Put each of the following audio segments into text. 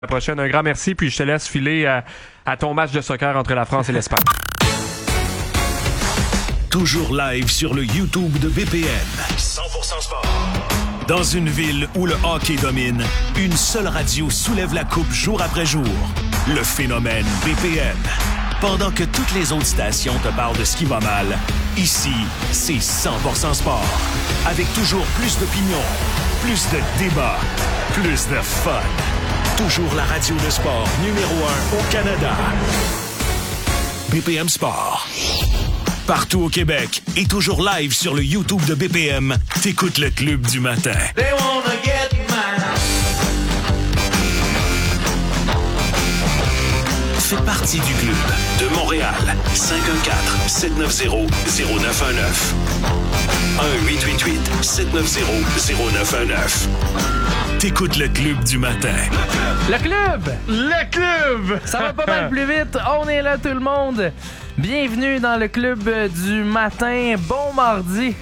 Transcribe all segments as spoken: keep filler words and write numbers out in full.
La prochaine, un grand merci, puis je te laisse filer à, à ton match de soccer entre la France et l'Espagne. Toujours live sur le YouTube de B P M. cent pour cent sport. Dans une ville où le hockey domine, une seule radio soulève la coupe jour après jour. Le phénomène B P M. Pendant que toutes les autres stations te parlent de ce qui va mal, ici, c'est cent pour cent sport. Avec toujours plus d'opinions, plus de débats, plus de fun. Toujours la radio de sport numéro un au Canada. B P M Sport. Partout au Québec et toujours live sur le YouTube de B P M, t'écoutes le Club du matin. They wanna get mine. Fais partie du club de Montréal. cinq un quatre, sept neuf zéro, zéro neuf un neuf. un huit huit huit, sept neuf zéro, zéro neuf un neuf. T'écoutes le Club du matin. Le club! Le club! Ça va pas mal plus vite. On est là, tout le monde. Bienvenue dans le Club du matin. Bon mardi.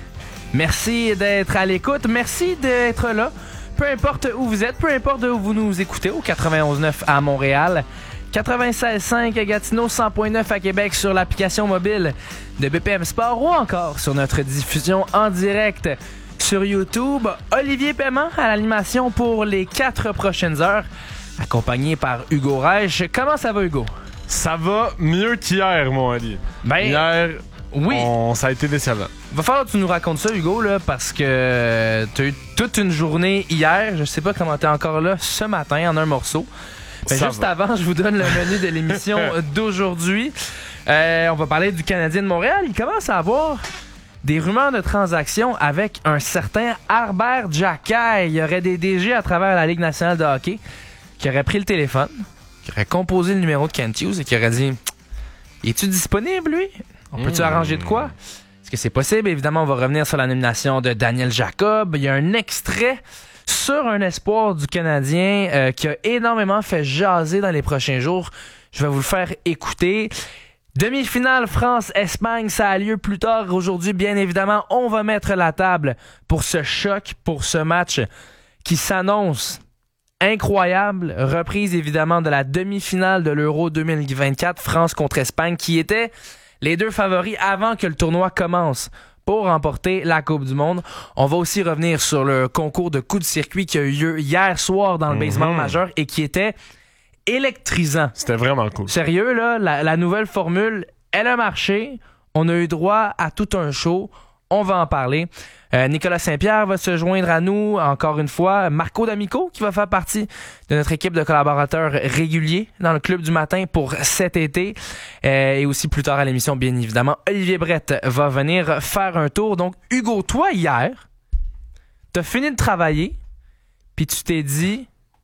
Merci d'être à l'écoute. Merci d'être là. Peu importe où vous êtes, peu importe où vous nous écoutez, au quatre-vingt-onze neuf à Montréal, quatre-vingt-seize cinq à Gatineau, cent neuf à Québec sur l'application mobile de B P M Sport ou encore sur notre diffusion en direct sur YouTube. Olivier Paiement à l'animation pour les quatre prochaines heures, accompagné par Hugo Reich. Comment ça va, Hugo? Ça va mieux qu'hier, mon Ali. Ben, hier, oui. on, ça a été décevant. Va falloir que tu nous racontes ça, Hugo, là, parce que tu as eu toute une journée hier. Je sais pas comment t'es encore là ce matin en un morceau. Mais juste va. Avant, je vous donne le menu de l'émission d'aujourd'hui. Euh, on va parler du Canadien de Montréal. Il commence à avoir des rumeurs de transactions avec un certain Harbert Jacquet. Il y aurait des D G à travers la Ligue nationale de hockey qui auraient pris le téléphone, qui auraient composé le numéro de Kent Hughes et qui auraient dit « Es-tu disponible, lui? On peut-tu mmh. arranger de quoi? » Est-ce que c'est possible? Évidemment, on va revenir sur la nomination de Daniel Jacob. Il y a un extrait sur un espoir du Canadien euh, qui a énormément fait jaser dans les prochains jours. Je vais vous le faire écouter. Demi-finale France-Espagne, ça a lieu plus tard aujourd'hui. Bien évidemment, on va mettre la table pour ce choc, pour ce match qui s'annonce incroyable. Reprise évidemment de la demi-finale de l'Euro deux mille vingt-quatre, France contre Espagne, qui étaient les deux favoris avant que le tournoi commence pour remporter la Coupe du Monde. On va aussi revenir sur le concours de coups de circuit qui a eu lieu hier soir dans le mm-hmm. baseball majeur et qui était électrisant. C'était vraiment cool. Sérieux, là, la, la nouvelle formule, elle a marché. On a eu droit à tout un show. On va en parler. Euh, Nicolas Saint-Pierre va se joindre à nous, encore une fois. Marco D'Amico, qui va faire partie de notre équipe de collaborateurs réguliers dans le Club du matin pour cet été. Euh, et aussi plus tard à l'émission, bien évidemment, Olivier Brett va venir faire un tour. Donc, Hugo, toi, hier, t'as fini de travailler, puis tu t'es dit...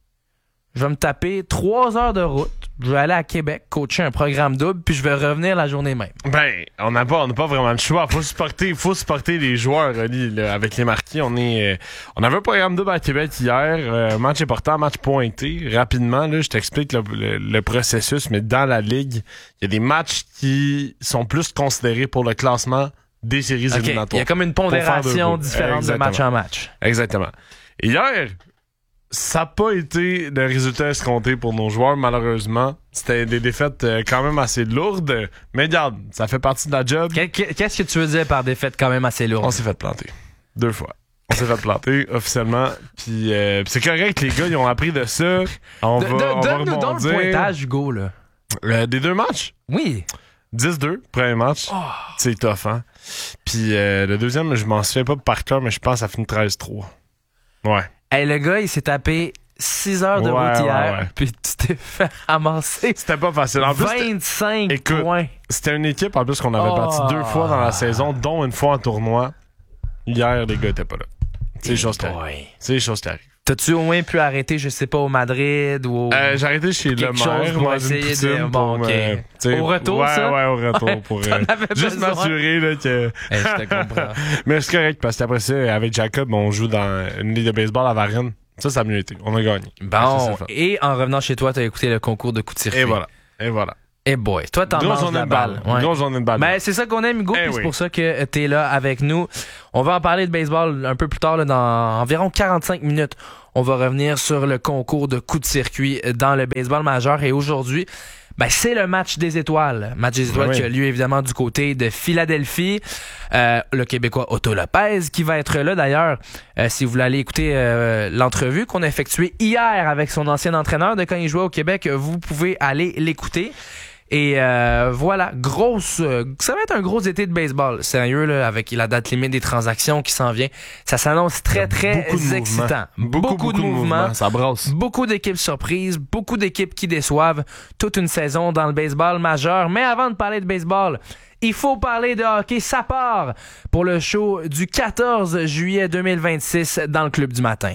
Je vais me taper trois heures de route. Je vais aller à Québec, coacher un programme double, puis je vais revenir la journée même. Ben, on n'a pas, on n'a pas vraiment le choix. Faut supporter, faut supporter les joueurs, Ali, là, avec les marquis. On est, euh, on avait un programme double à Québec hier. Euh, match important, match pointé. Rapidement, là, je t'explique le, le, le processus, mais dans la ligue, il y a des matchs qui sont plus considérés pour le classement des séries okay. éliminatoires. Il y a comme une pondération différente Exactement. de match en match. Exactement. Et hier, ça n'a pas été le résultat escompté pour nos joueurs, malheureusement. C'était des défaites euh, quand même assez lourdes. Mais regarde, ça fait partie de la job. Qu'est-ce que tu veux dire par défaite quand même assez lourde? On s'est fait planter. Deux fois. On s'est fait planter, officiellement. Puis euh, c'est correct, les gars, ils ont appris de ça. On de, va, de, on va Donne-nous donc le pointage, Hugo, là. Euh, des deux matchs? Oui. dix deux, premier match. Oh. C'est tough, hein? Puis euh, le deuxième, je m'en souviens pas par cœur, mais je pense que ça finit treize trois. Ouais. Hey, le gars, il s'est tapé six heures de ouais, route hier, ouais, ouais. puis tu t'es fait ramasser. C'était pas facile. En plus, vingt-cinq écoute, points. C'était une équipe, en plus, qu'on avait oh. battu deux fois dans la saison, dont une fois en tournoi. Hier, les gars étaient pas là. C'est des choses qui arrivent. C'est des choses qui arrivent. T'as-tu au moins pu arrêter, je sais pas, au Madrid ou au... Euh, j'ai arrêté chez le maire, pour moi, essayer de... Bon, OK. Me, au retour, ouais, ça? Ouais, au retour. Ouais, pour euh, juste besoin. m'assurer là, que... hey, je te comprends. Mais c'est correct, parce qu'après ça, avec Jacob, on joue dans une ligue de baseball à Varennes. Ça, ça a mieux été. On a gagné. Bon, et en revenant chez toi, t'as écouté le concours de coups de circuit. Et voilà. Et voilà. Eh boy, toi t'en manges la balle. balle. Ouais. Grosse journée de balle. Ben c'est ça qu'on aime, Hugo, eh puis oui. c'est pour ça que t'es là avec nous. On va en parler de baseball un peu plus tard, là, dans environ quarante-cinq minutes. On va revenir sur le concours de coups de circuit dans le baseball majeur. Et aujourd'hui, ben, c'est le match des étoiles. Match des étoiles oui. qui a lieu évidemment du côté de Philadelphie. Euh, le Québécois Otto Lopez qui va être là d'ailleurs. Euh, si vous voulez aller écouter euh, l'entrevue qu'on a effectuée hier avec son ancien entraîneur de quand il jouait au Québec, vous pouvez aller l'écouter. Et euh, voilà, grosse, euh, ça va être un gros été de baseball, sérieux là, avec la date limite des transactions qui s'en vient. Ça s'annonce très très excitant. Beaucoup, beaucoup, beaucoup de mouvements. mouvements. Ça brasse. Beaucoup d'équipes surprises, beaucoup d'équipes qui déçoivent. Toute une saison dans le baseball majeur. Mais avant de parler de baseball, il faut parler de hockey. Ça part pour le show du quatorze juillet deux mille vingt-six dans le Club du matin.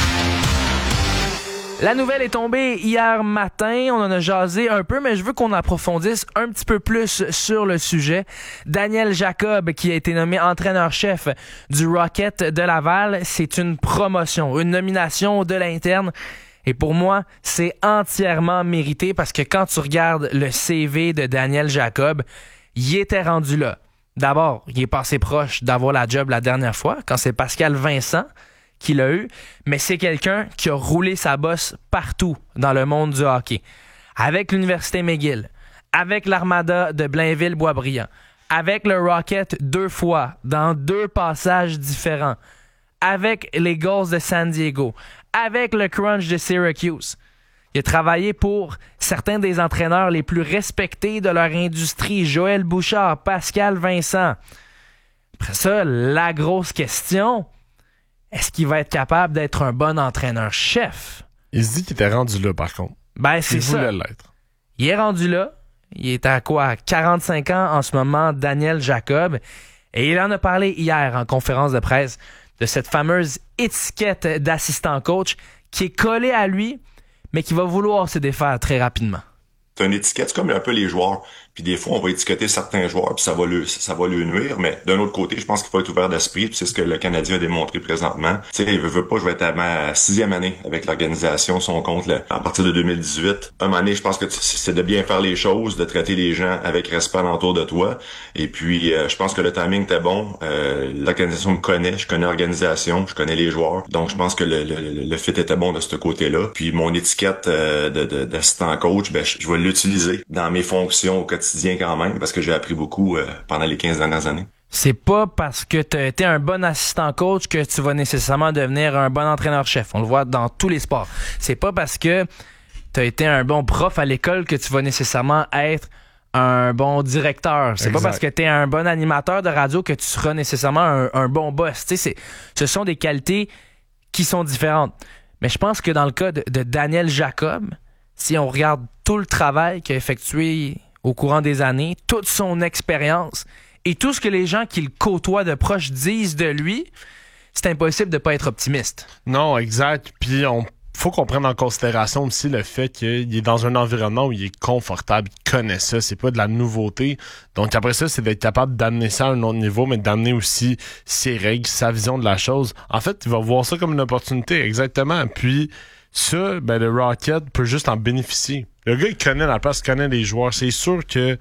La nouvelle est tombée hier matin, on en a jasé un peu, mais je veux qu'on approfondisse un petit peu plus sur le sujet. Daniel Jacob, qui a été nommé entraîneur-chef du Rocket de Laval, c'est une promotion, une nomination de l'interne. Et pour moi, c'est entièrement mérité parce que quand tu regardes le C V de Daniel Jacob, il était rendu là. D'abord, il est passé proche d'avoir la job la dernière fois, quand c'est Pascal Vincent qu'il a eu, mais c'est quelqu'un qui a roulé sa bosse partout dans le monde du hockey. Avec l'Université McGill, avec l'Armada de Blainville-Boisbriand, avec le Rocket deux fois, dans deux passages différents, avec les Gulls de San Diego, avec le Crunch de Syracuse. Il a travaillé pour certains des entraîneurs les plus respectés de leur industrie, Joël Bouchard, Pascal Vincent. Après ça, la grosse question... Est-ce qu'il va être capable d'être un bon entraîneur-chef? Il se dit qu'il était rendu là, par contre. Ben, c'est il ça. voulait l'être. Il est rendu là. Il est à quoi? quarante-cinq ans en ce moment, Daniel Jacob. Et il en a parlé hier en conférence de presse de cette fameuse étiquette d'assistant coach qui est collée à lui, mais qui va vouloir se défaire très rapidement. C'est une étiquette, c'est comme un peu les joueurs. Puis des fois, on va étiqueter certains joueurs, puis ça va lui, ça va lui nuire. Mais d'un autre côté, je pense qu'il faut être ouvert d'esprit, puis c'est ce que le Canadien a démontré présentement. Tu sais, il veut, veut pas, je vais être à ma sixième année avec l'organisation, son compte, là, à partir de deux mille dix-huit. À un moment donné, je pense que c'est de bien faire les choses, de traiter les gens avec respect alentour de toi. Et puis, euh, je pense que le timing était bon. Euh, l'organisation me connaît, je connais l'organisation, je connais les joueurs. Donc, je pense que le, le, le fit était bon de ce côté-là. Puis, mon étiquette euh, de, de, d'assistant coach, ben, je, je vais l'utiliser dans mes fonctions au quotidien quand même, parce que j'ai appris beaucoup euh, pendant les quinze dernières années. C'est pas parce que tu as été un bon assistant coach que tu vas nécessairement devenir un bon entraîneur-chef. On le voit dans tous les sports. C'est pas parce que tu as été un bon prof à l'école que tu vas nécessairement être un bon directeur. C'est exact. Pas parce que tu es un bon animateur de radio que tu seras nécessairement un, un bon boss. Tu sais, c'est, ce sont des qualités qui sont différentes. Mais je pense que dans le cas de, de Daniel Jacob, si on regarde tout le travail qu'il a effectué au courant des années, toute son expérience et tout ce que les gens qui le côtoient de proche disent de lui, c'est impossible de pas être optimiste. Non, exact. Puis on faut qu'on prenne en considération aussi le fait qu'il est dans un environnement où il est confortable, il connaît ça, c'est pas de la nouveauté. Donc après ça, c'est d'être capable d'amener ça à un autre niveau, mais d'amener aussi ses règles, sa vision de la chose. En fait, il va voir ça comme une opportunité, exactement. Puis ça, ben le Rocket peut juste en bénéficier. Le gars, il connaît la place, il connaît les joueurs. C'est sûr que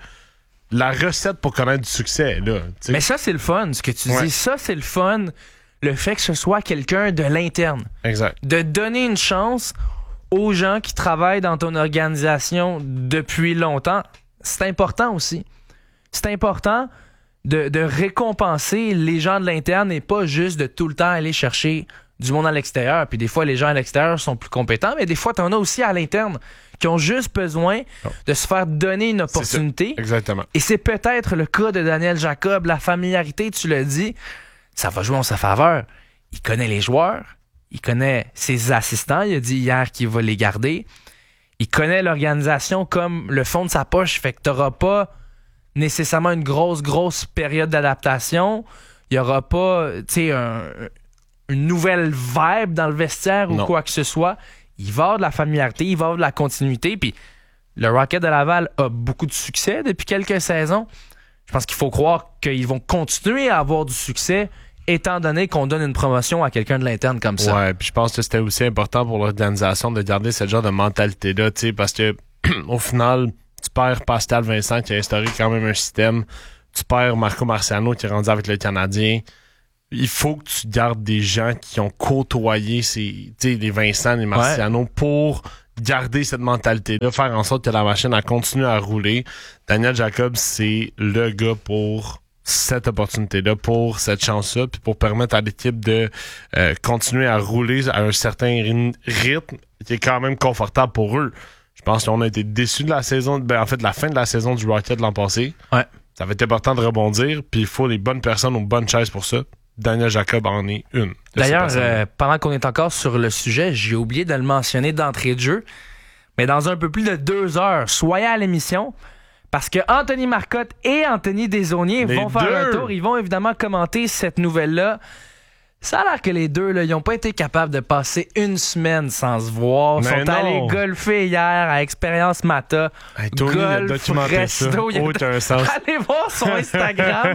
la recette pour connaître du succès est là. T'sais. Mais ça, c'est le fun, ce que tu ouais. dis. Ça, c'est le fun, le fait que ce soit quelqu'un de l'interne. Exact. De donner une chance aux gens qui travaillent dans ton organisation depuis longtemps. C'est important aussi. C'est important de, de récompenser les gens de l'interne et pas juste de tout le temps aller chercher du monde à l'extérieur. Puis des fois, les gens à l'extérieur sont plus compétents, mais des fois, t'en as aussi à l'interne qui ont juste besoin oh. de se faire donner une opportunité. Exactement. Et c'est peut-être le cas de Daniel Jacob. La familiarité, tu l'as dit, ça va jouer en sa faveur. Il connaît les joueurs, il connaît ses assistants, il a dit hier qu'il va les garder. Il connaît l'organisation comme le fond de sa poche, fait que t'auras pas nécessairement une grosse, grosse période d'adaptation. Il y aura pas, tu sais, un... une nouvelle vibe dans le vestiaire ou non. quoi que ce soit. Il va avoir de la familiarité, il va avoir de la continuité. Puis le Rocket de Laval a beaucoup de succès depuis quelques saisons. Je pense qu'il faut croire qu'ils vont continuer à avoir du succès étant donné qu'on donne une promotion à quelqu'un de l'interne comme ça. Ouais, puis je pense que c'était aussi important pour l'organisation de garder ce genre de mentalité-là, tu sais, parce que au final, tu perds Pascal Vincent qui a instauré quand même un système. Tu perds Marco Marciano qui est rendu avec le Canadien. il faut que tu gardes des gens qui ont côtoyé ces, tu sais, les Vincent, les Marciano ouais. pour garder cette mentalité-là, faire en sorte que la machine a continué à rouler. Daniel Jacobs, c'est le gars pour cette opportunité-là, pour cette chance-là, puis pour permettre à l'équipe de euh, continuer à rouler à un certain rythme qui est quand même confortable pour eux. Je pense qu'on a été déçus de la saison, ben, en fait, de la fin de la saison du Rocket l'an passé. Ouais. Ça va être important de rebondir, puis il faut les bonnes personnes aux bonnes chaises pour ça. Daniel Jacob en est une. D'ailleurs, euh, pendant qu'on est encore sur le sujet, j'ai oublié de le mentionner d'entrée de jeu, mais dans un peu plus de deux heures, soyez à l'émission, parce que Anthony Marcotte et Anthony Desaulniers les vont faire deux. un tour. Ils vont évidemment commenter cette nouvelle-là. Ça a l'air que les deux, là, ils n'ont pas été capables de passer une semaine sans se voir. Ils sont non. allés golfer hier à Expérience Mata. Hey, Tony, golf, il a resto. Ça. Il a... Oh, un sens. Allez voir son Instagram.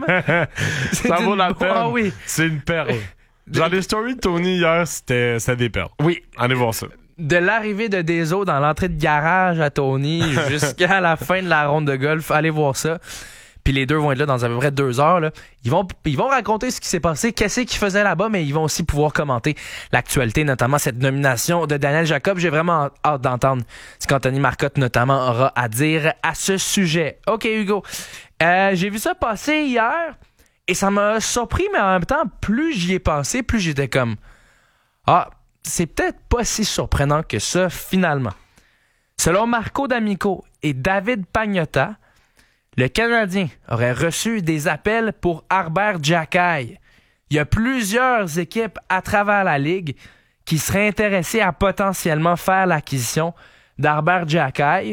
Ça vaut la peine. Ah, oui. C'est une perle. Genre les stories de Tony hier, c'était, c'était des perles. Oui. Allez voir ça. De l'arrivée de Deso dans l'entrée de garage à Tony jusqu'à la fin de la ronde de golf, allez voir ça. Puis les deux vont être là dans à peu près deux heures. Là. Ils vont, ils vont raconter ce qui s'est passé, qu'est-ce qu'ils faisaient là-bas, mais ils vont aussi pouvoir commenter l'actualité, notamment cette nomination de Daniel Jacob. J'ai vraiment hâte d'entendre ce qu'Anthony Marcotte, notamment, aura à dire à ce sujet. OK, Hugo. Euh, j'ai vu ça passer hier et ça m'a surpris, mais en même temps, plus j'y ai pensé, plus j'étais comme « Ah, c'est peut-être pas si surprenant que ça, finalement. » Selon Marco D'Amico et David Pagnotta, le Canadien aurait reçu des appels pour Arber Xhekaj. Il y a plusieurs équipes à travers la Ligue qui seraient intéressées à potentiellement faire l'acquisition d'Arber Xhekaj.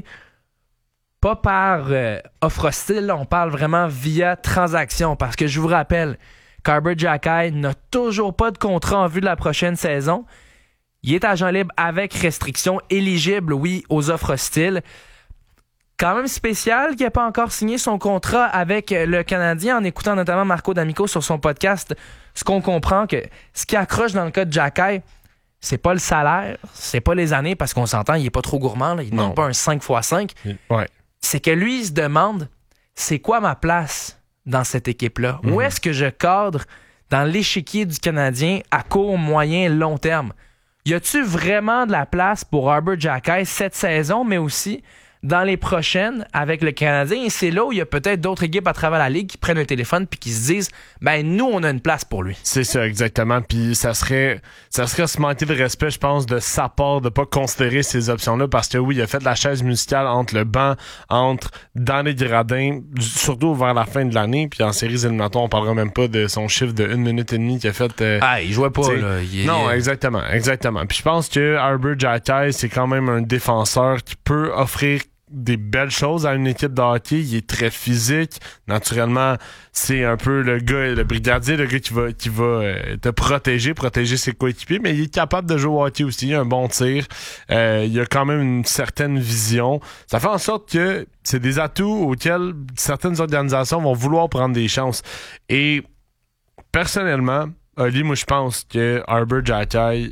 Pas par euh, offre hostile, on parle vraiment via transaction. Parce que je vous rappelle qu'Arber Xhekaj n'a toujours pas de contrat en vue de la prochaine saison. Il est agent libre avec restriction, éligible, oui, aux offres hostiles. Quand même spécial qu'il n'ait pas encore signé son contrat avec le Canadien. En écoutant notamment Marco D'Amico sur son podcast, ce qu'on comprend, que ce qui accroche dans le cas de Xhekaj, c'est pas le salaire, c'est pas les années, parce qu'on s'entend, il est pas trop gourmand, là, il n'a pas un cinq fois cinq. Ouais. C'est que lui, il se demande, c'est quoi ma place dans cette équipe-là? Mm-hmm. Où est-ce que je cadre dans l'échiquier du Canadien à court, moyen, long terme? Y a-tu vraiment de la place pour Arber Xhekaj cette saison, mais aussi dans les prochaines avec le Canadien? Et c'est là où il y a peut-être d'autres équipes à travers la Ligue qui prennent un téléphone puis qui se disent ben nous, on a une place pour lui. C'est ça, exactement. Puis ça serait ça serait se manquer de respect, je pense, de sa part de pas considérer ces options-là, parce que oui, il a fait de la chaise musicale entre le banc, entre dans les gradins, surtout vers la fin de l'année. Puis en séries éliminatoires, on parlera même pas de son chiffre de une minute et demie qu'il a fait. Euh, ah, il jouait pas, là. Il est... Non, exactement, exactement. Puis je pense que Arber Xhekaj, c'est quand même un défenseur qui peut offrir des belles choses à une équipe de hockey. Il est très physique. Naturellement, c'est un peu le gars, le brigadier, le gars qui va, qui va euh, te protéger, protéger ses coéquipiers, mais il est capable de jouer au hockey aussi. Il a un bon tir. Euh, il a quand même une certaine vision. Ça fait en sorte que c'est des atouts auxquels certaines organisations vont vouloir prendre des chances. Et personnellement, Oli, moi je pense que Arber Xhekaj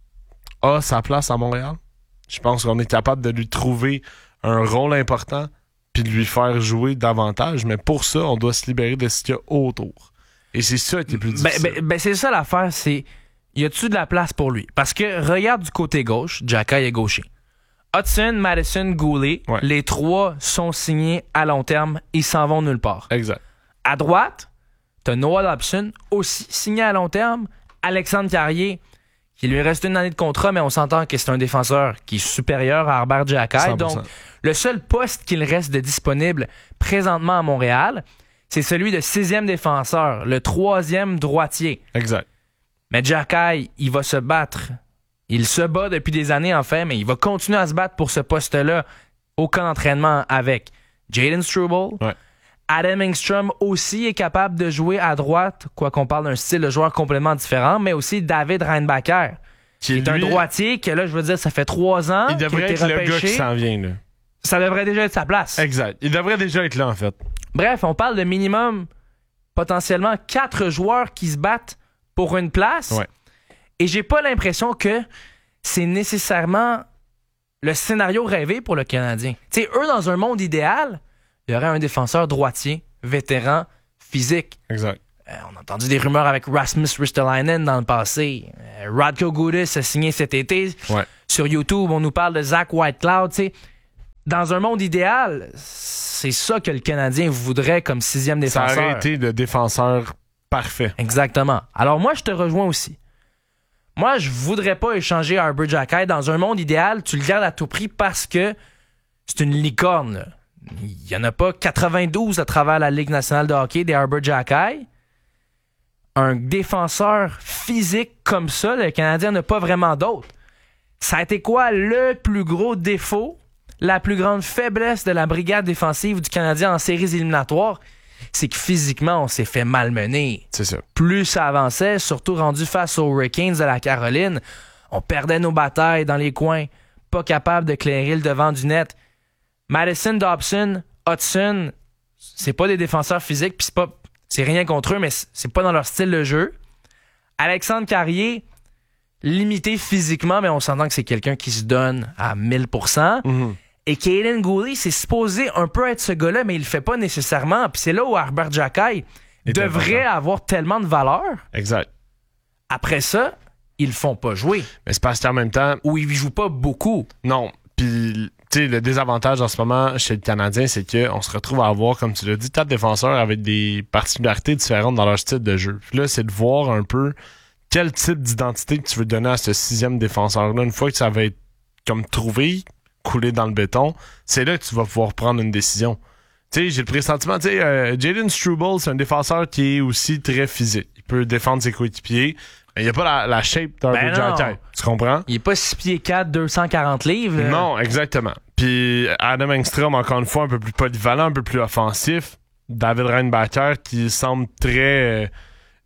a sa place à Montréal. Je pense qu'on est capable de lui trouver un rôle important puis de lui faire jouer davantage, mais pour ça, on doit se libérer de ce qu'il y a autour. Et c'est ça qui est plus difficile. Ben, ben, ben c'est ça l'affaire, c'est y a-tu de la place pour lui? Parce que regarde du côté gauche, Xhekaj est gaucher. Hudson, Madison, Goulet, ouais. Les trois sont signés à long terme, ils s'en vont nulle part. Exact. À droite, t'as Noah Dobson, aussi signé à long terme, Alexandre Carrier, qui lui reste une année de contrat, mais on s'entend que c'est un défenseur qui est supérieur à Arber Xhekaj. Donc, le seul poste qu'il reste de disponible présentement à Montréal, c'est celui de sixième défenseur, le troisième droitier. Exact. Mais Xhekaj, il va se battre. Il se bat depuis des années, en fait, mais il va continuer à se battre pour ce poste-là au camp d'entraînement avec Jayden Struble. Ouais. Adam Engstrom aussi est capable de jouer à droite, quoi qu'on parle d'un style de joueur complètement différent, mais aussi David Reinbacher, qui, qui est lui, un droitier que là, je veux dire, ça fait trois ans. Il devrait être repêché. Le gars qui s'en vient, là. Ça devrait déjà être sa place. Exact. Il devrait déjà être là, en fait. Bref, on parle de minimum, potentiellement, quatre joueurs qui se battent pour une place. Ouais. Et j'ai pas l'impression que c'est nécessairement le scénario rêvé pour le Canadien. Tu sais, eux, dans un monde idéal, il y aurait un défenseur droitier, vétéran, physique. Exact. Euh, on a entendu des rumeurs avec Rasmus Ristolainen dans le passé. Euh, Radko Gudas a signé cet été. Ouais. Sur YouTube, on nous parle de Zach Whitecloud. T'sais. Dans un monde idéal, c'est ça que le Canadien voudrait comme sixième défenseur. Ça aurait été le défenseur parfait. Exactement. Alors moi, je te rejoins aussi. Moi, je voudrais pas échanger Arber Xhekaj. Dans un monde idéal, tu le gardes à tout prix parce que c'est une licorne. Là. Il y en a pas quatre-vingt-douze à travers la Ligue nationale de hockey des Arber Xhekaj. Un défenseur physique comme ça, le Canadien n'a pas vraiment d'autres. Ça a été quoi le plus gros défaut, la plus grande faiblesse de la brigade défensive du Canadien en séries éliminatoires? C'est que physiquement, on s'est fait malmener. C'est ça. Plus ça avançait, surtout rendu face aux Hurricanes de la Caroline, on perdait nos batailles dans les coins, pas capable de clairer le devant du net. Madison, Dobson, Hudson, c'est pas des défenseurs physiques, puis c'est pas, c'est rien contre eux, mais c'est pas dans leur style de jeu. Alexandre Carrier, limité physiquement, mais on s'entend que c'est quelqu'un qui se donne à mille pour cent. Mm-hmm. Et Kaiden Guhle, c'est supposé un peu être ce gars-là, mais il le fait pas nécessairement. Puis c'est là où Arber Xhekaj devrait avoir tellement de valeur. Exact. Après ça, ils le font pas jouer. Mais c'est parce qu'en même temps... Ou ils jouent pas beaucoup. Non. Puis, tu sais, le désavantage en ce moment chez le Canadien, c'est qu'on se retrouve à avoir, comme tu l'as dit, quatre défenseurs avec des particularités différentes dans leur style de jeu. Puis là, c'est de voir un peu quel type d'identité que tu veux donner à ce sixième défenseur-là. Une fois que ça va être comme trouvé, coulé dans le béton, c'est là que tu vas pouvoir prendre une décision. Tu sais, j'ai le pressentiment, tu sais, euh, Jayden Struble, c'est un défenseur qui est aussi très physique. Il peut défendre ses coéquipiers, mais il n'y a pas la, la shape d'un ben Xhekaj. Tu comprends? Il est pas six pieds quatre, deux cent quarante livres. Là. Non, exactement. Puis Adam Engstrom, encore une fois, un peu plus polyvalent, un peu plus offensif. David Reinbacher, qui semble très euh,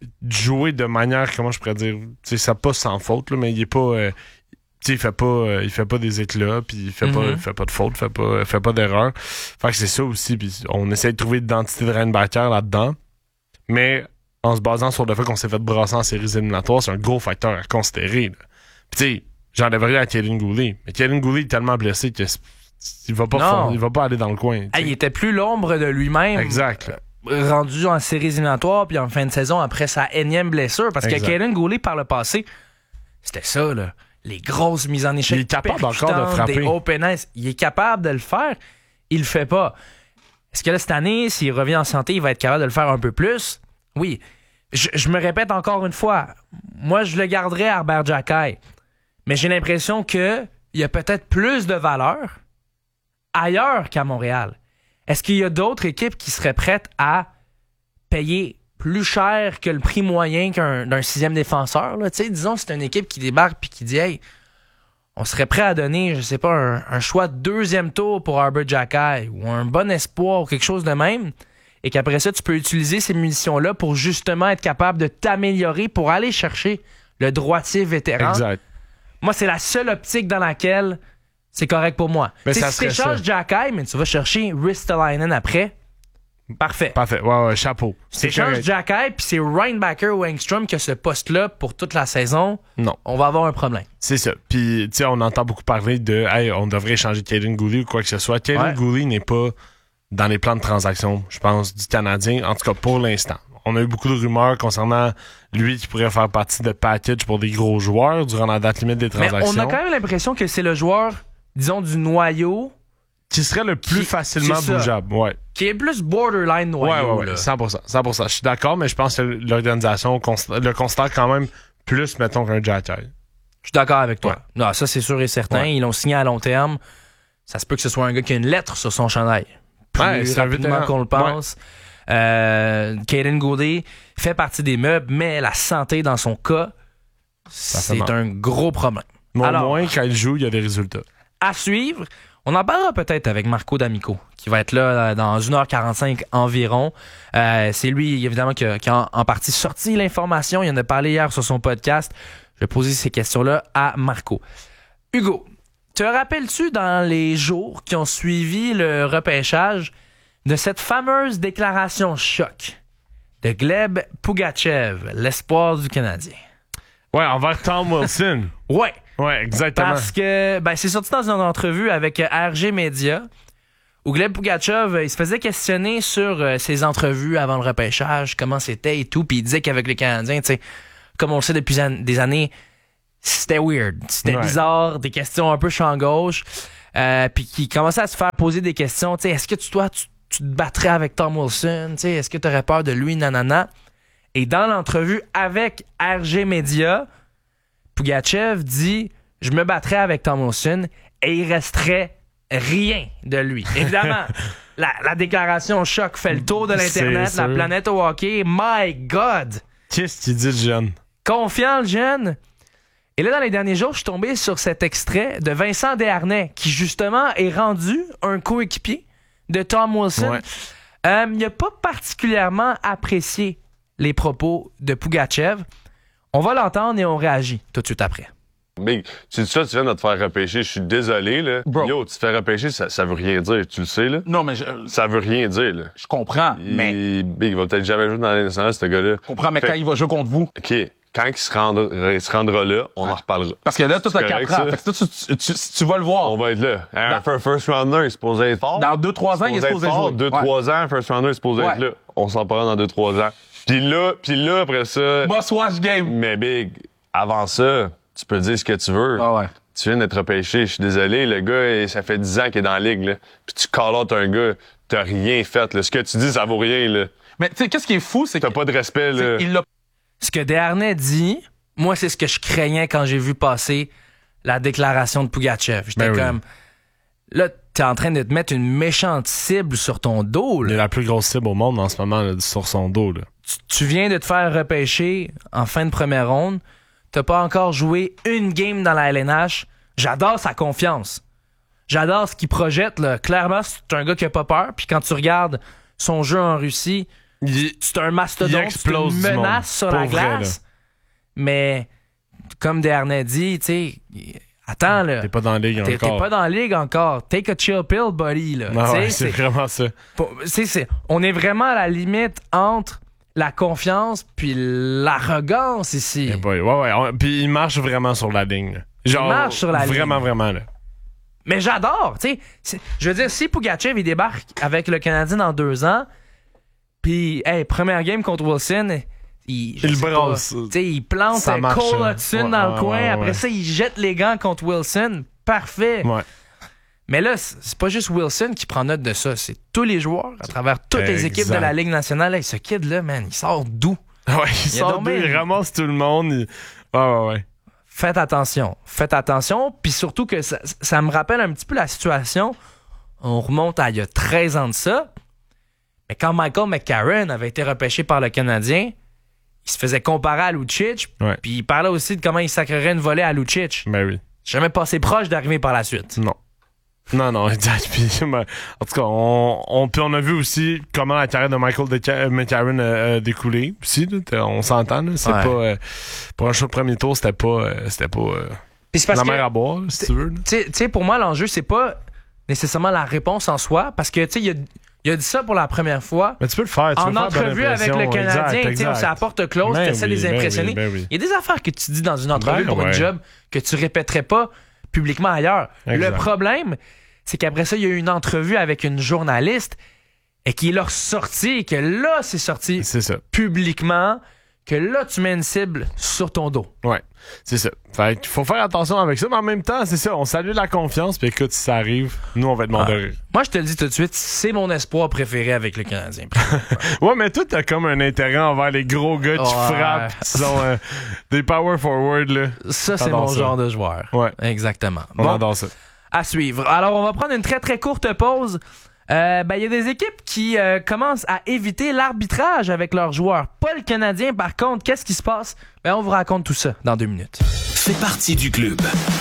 jouer de manière, comment je pourrais dire, tu sais, ça pas sans faute, là, mais il est pas... Euh, Tu sais, il fait pas euh, il fait pas des éclats, puis il fait mm-hmm. pas il fait pas de faute, il fait pas fait pas d'erreur. Fait que c'est ça aussi, puis on essaie de trouver l'identité de Reinbacher là-dedans. Mais en se basant sur le fait qu'on s'est fait brasser en séries éliminatoires, c'est un gros facteur à considérer. Là. Puis tu sais, j'enlève rien à Kaiden Guhle, mais Kaiden Guhle est tellement blessé que il va pas fond, il va pas aller dans le coin. Ah, il était plus l'ombre de lui-même. Exact. Là. Rendu en séries éliminatoires puis en fin de saison après sa énième blessure, parce exact. Que Kaiden Guhle par le passé, c'était ça là. Les grosses mises en échec, il est capable encore de frapper. Des open ice. Il est capable de le faire. Il le fait pas. Est-ce que là, cette année, s'il revient en santé, il va être capable de le faire un peu plus? Oui. Je, je me répète encore une fois. Moi, je le garderais à Arber Xhekaj. Mais j'ai l'impression qu'il y a peut-être plus de valeur ailleurs qu'à Montréal. Est-ce qu'il y a d'autres équipes qui seraient prêtes à payer plus cher que le prix moyen qu'un d'un sixième défenseur? Là. Disons, c'est une équipe qui débarque puis qui dit « Hey, on serait prêt à donner, je sais pas, un, un choix de deuxième tour pour Arber Xhekaj ou un bon espoir ou quelque chose de même. » Et qu'après ça, tu peux utiliser ces munitions-là pour justement être capable de t'améliorer pour aller chercher le droitier vétéran. Exact. Moi, c'est la seule optique dans laquelle c'est correct pour moi. Mais si ça tu échanges Xhekaj, mais tu vas chercher Ristolainen après, parfait. Parfait. Ouais, ouais, chapeau. C'est échange Xhekaj, puis c'est Reinbacher ou Engstrom qui a ce poste-là pour toute la saison. Non. On va avoir un problème. C'est ça. Puis, tu sais, on entend beaucoup parler de « Hey, on devrait échanger Kaiden Guhle ou quoi que ce soit. » Kaiden ouais. Guhle n'est pas dans les plans de transaction, je pense, du Canadien, en tout cas pour l'instant. On a eu beaucoup de rumeurs concernant lui qui pourrait faire partie de package pour des gros joueurs durant la date limite des transactions. Mais on a quand même l'impression que c'est le joueur, disons, du noyau... Qui serait le plus qui, facilement bougeable, ouais. Qui est plus borderline noyau. Ouais, ouais, ouais, là. cent pour cent, cent pour cent. Je suis d'accord, mais je pense que l'organisation le considère quand même plus, mettons, qu'un Xhekaj. Je suis d'accord avec toi. Ouais. Non, ça, c'est sûr et certain. Ouais. Ils l'ont signé à long terme. Ça se peut que ce soit un gars qui a une lettre sur son chandail. Plus ouais, c'est rapidement qu'on le pense. Ouais. Euh, Kaiden Guhle fait partie des meubles, mais la santé, dans son cas, c'est un gros problème. Mais Alors, au moins, quand il joue, il y a des résultats. À suivre. On en parlera peut-être avec Marco D'Amico, qui va être là dans une heure quarante-cinq environ. Euh, c'est lui, évidemment, qui a, qui a en partie sorti l'information. Il en a parlé hier sur son podcast. Je vais poser ces questions-là à Marco. Hugo, te rappelles-tu dans les jours qui ont suivi le repêchage de cette fameuse déclaration choc de Gleb Pugachev, l'espoir du Canadien? Ouais, envers Tom Wilson. Ouais. Ouais, exactement. Parce que ben, c'est sorti dans une entrevue avec R G Media où Gleb Pugachev, il se faisait questionner sur euh, ses entrevues avant le repêchage, comment c'était et tout, puis il disait qu'avec les Canadiens, tu sais, comme on le sait depuis an- des années, c'était weird, c'était ouais. bizarre, des questions un peu champ gauche, euh, puis qui commençait à se faire poser des questions, tu sais, est-ce que tu, toi, tu, tu te battrais avec Tom Wilson, tu sais, est-ce que tu aurais peur de lui, nanana? Et dans l'entrevue avec R G Media, Pugachev dit « Je me battrais avec Tom Wilson et il resterait rien de lui. » Évidemment, la, la déclaration choc fait le tour de l'Internet, la planète au hockey. My God! Qu'est-ce qu'il dit, le jeune? Confiant, le jeune. Et là, dans les derniers jours, je suis tombé sur cet extrait de Vincent Desharnais, qui justement est rendu un coéquipier de Tom Wilson. Ouais. Euh, il n'a pas particulièrement apprécié les propos de Pugachev. On va l'entendre et on réagit tout de suite après. Big, tu dis ça, tu viens de te faire repêcher. Je suis désolé, là. Bro. Yo, tu te fais repêcher, ça, ça veut rien dire. Tu le sais, là? Non, mais je... Ça veut rien dire, là. Je comprends, il... mais... Big, il va peut-être jamais jouer dans la nationale, ce gars-là. Je comprends, mais fait... quand il va jouer contre vous... OK. Quand il se rendra, il se rendra là, on ouais. en reparlera. Parce que là, tout a quatre ans. Fait que tu, tu, tu, tu vas le voir. On va être là. Un dans... first rounder, il est supposé être fort. Dans deux trois ans, il est supposé jouer. deux trois ans, un first rounder, il est supposé ouais. être là. On s'en parlera dans deux trois ans. Puis là, puis là, après ça... Boss watch game. Mais Big, avant ça, tu peux dire ce que tu veux. Ah ouais. Tu viens d'être repêché, je suis désolé. Le gars, ça fait dix ans qu'il est dans la ligue, là. Puis tu call out un gars, t'as rien fait, là. Ce que tu dis, ça vaut rien, là. Mais tu sais, qu'est-ce qui est fou, c'est que... T'as pas de respect, là. Il l'a... Ce que Desharnais dit... Moi, c'est ce que je craignais quand j'ai vu passer la déclaration de Pugachev. J'étais ben comme... Oui. Là, t'es en train de te mettre une méchante cible sur ton dos. Là. Il est la plus grosse cible au monde en ce moment, là, sur son dos. Là. Tu, tu viens de te faire repêcher en fin de première ronde. T'as pas encore joué une game dans la L N H. J'adore sa confiance. J'adore ce qu'il projette. Là. Clairement, c'est un gars qui a pas peur. Puis quand tu regardes son jeu en Russie, il, c'est un mastodonte, c'est une menace sur la vrai, glace. Là. Mais, comme Desharnais dit, tu sais, attends, là. T'es pas dans la ligue t'es, encore. T'es pas dans la ligue encore. Take a chill pill, buddy, là. Non, ouais, c'est, c'est vraiment ça. C'est, c'est, on est vraiment à la limite entre la confiance puis l'arrogance ici. Boy, ouais, ouais. On, puis il marche vraiment sur la ligne. Là. Genre, il marche sur la vraiment, ligne. Vraiment, vraiment, là. Mais j'adore, tu sais. Je veux dire, si Pugachev, il débarque avec le Canadien dans deux ans, puis, hey, première game contre Wilson... Il, il brasse. Il plante Cole Hudson ouais, dans ouais, le coin. Ouais, ouais. Après ça, il jette les gants contre Wilson. Parfait. Ouais. Mais là, c'est pas juste Wilson qui prend note de ça. C'est tous les joueurs à travers toutes exact. les équipes de la Ligue nationale. Hey, ce kid-là, man, il sort d'où? Ouais, il, il sort d'où? Il ramasse tout le monde. Il... Ouais, ouais, ouais. Faites attention. Faites attention. Puis surtout que ça, ça me rappelle un petit peu la situation. On remonte à il y a treize ans de ça. Mais quand Michael McCarron avait été repêché par le Canadien, il se faisait comparer à Lucic, ouais. puis il parlait aussi de comment il sacrerait une volée à Lucic. Ben oui. Jamais passé proche d'arriver par la suite. Non. Non, non, exact. Puis, en tout cas, on, on, puis on a vu aussi comment la carrière de Michael Deca- McCarron a, a découlé. Aussi, là, on s'entend. Là, c'est ouais. pas euh, pour un show de premier tour, c'était pas, euh, c'était pas euh, la mer à boire, là, si tu veux. Tu sais, pour moi, l'enjeu, c'est pas nécessairement la réponse en soi, parce que tu sais, il y a Il a dit ça pour la première fois. Mais tu peux le faire. Tu en peux entrevue faire avec le Canadien, exact, exact. on s'apporte close, tu essaies de les impressionner. Ben oui, ben oui. Il y a des affaires que tu dis dans une entrevue ben, pour ouais. une job que tu répéterais pas publiquement ailleurs. Exact. Le problème, c'est qu'après ça, il y a eu une entrevue avec une journaliste et qu'il a ressorti et que là, c'est sorti c'est ça. publiquement, que là, tu mets une cible sur ton dos. Ouais, c'est ça. Fait qu'il faut faire attention avec ça, mais en même temps, c'est ça, on salue la confiance, puis écoute, si ça arrive, nous, on va être mort de rire. Moi, je te le dis tout de suite, c'est mon espoir préféré avec le Canadien. Ouais, mais toi, t'as comme un intérêt envers les gros gars qui ouais. frappent, qui sont euh, des power forward, là. Ça, c'est mon ça. genre de joueur. Ouais. Exactement. On bon, adore ça. À suivre. Alors, on va prendre une très, très courte pause. Euh, ben, il y a des équipes qui euh, commencent à éviter l'arbitrage avec leurs joueurs. Pas le Canadien, par contre. Qu'est-ce qui se passe? Ben, on vous raconte tout ça dans deux minutes. Fais partie du club.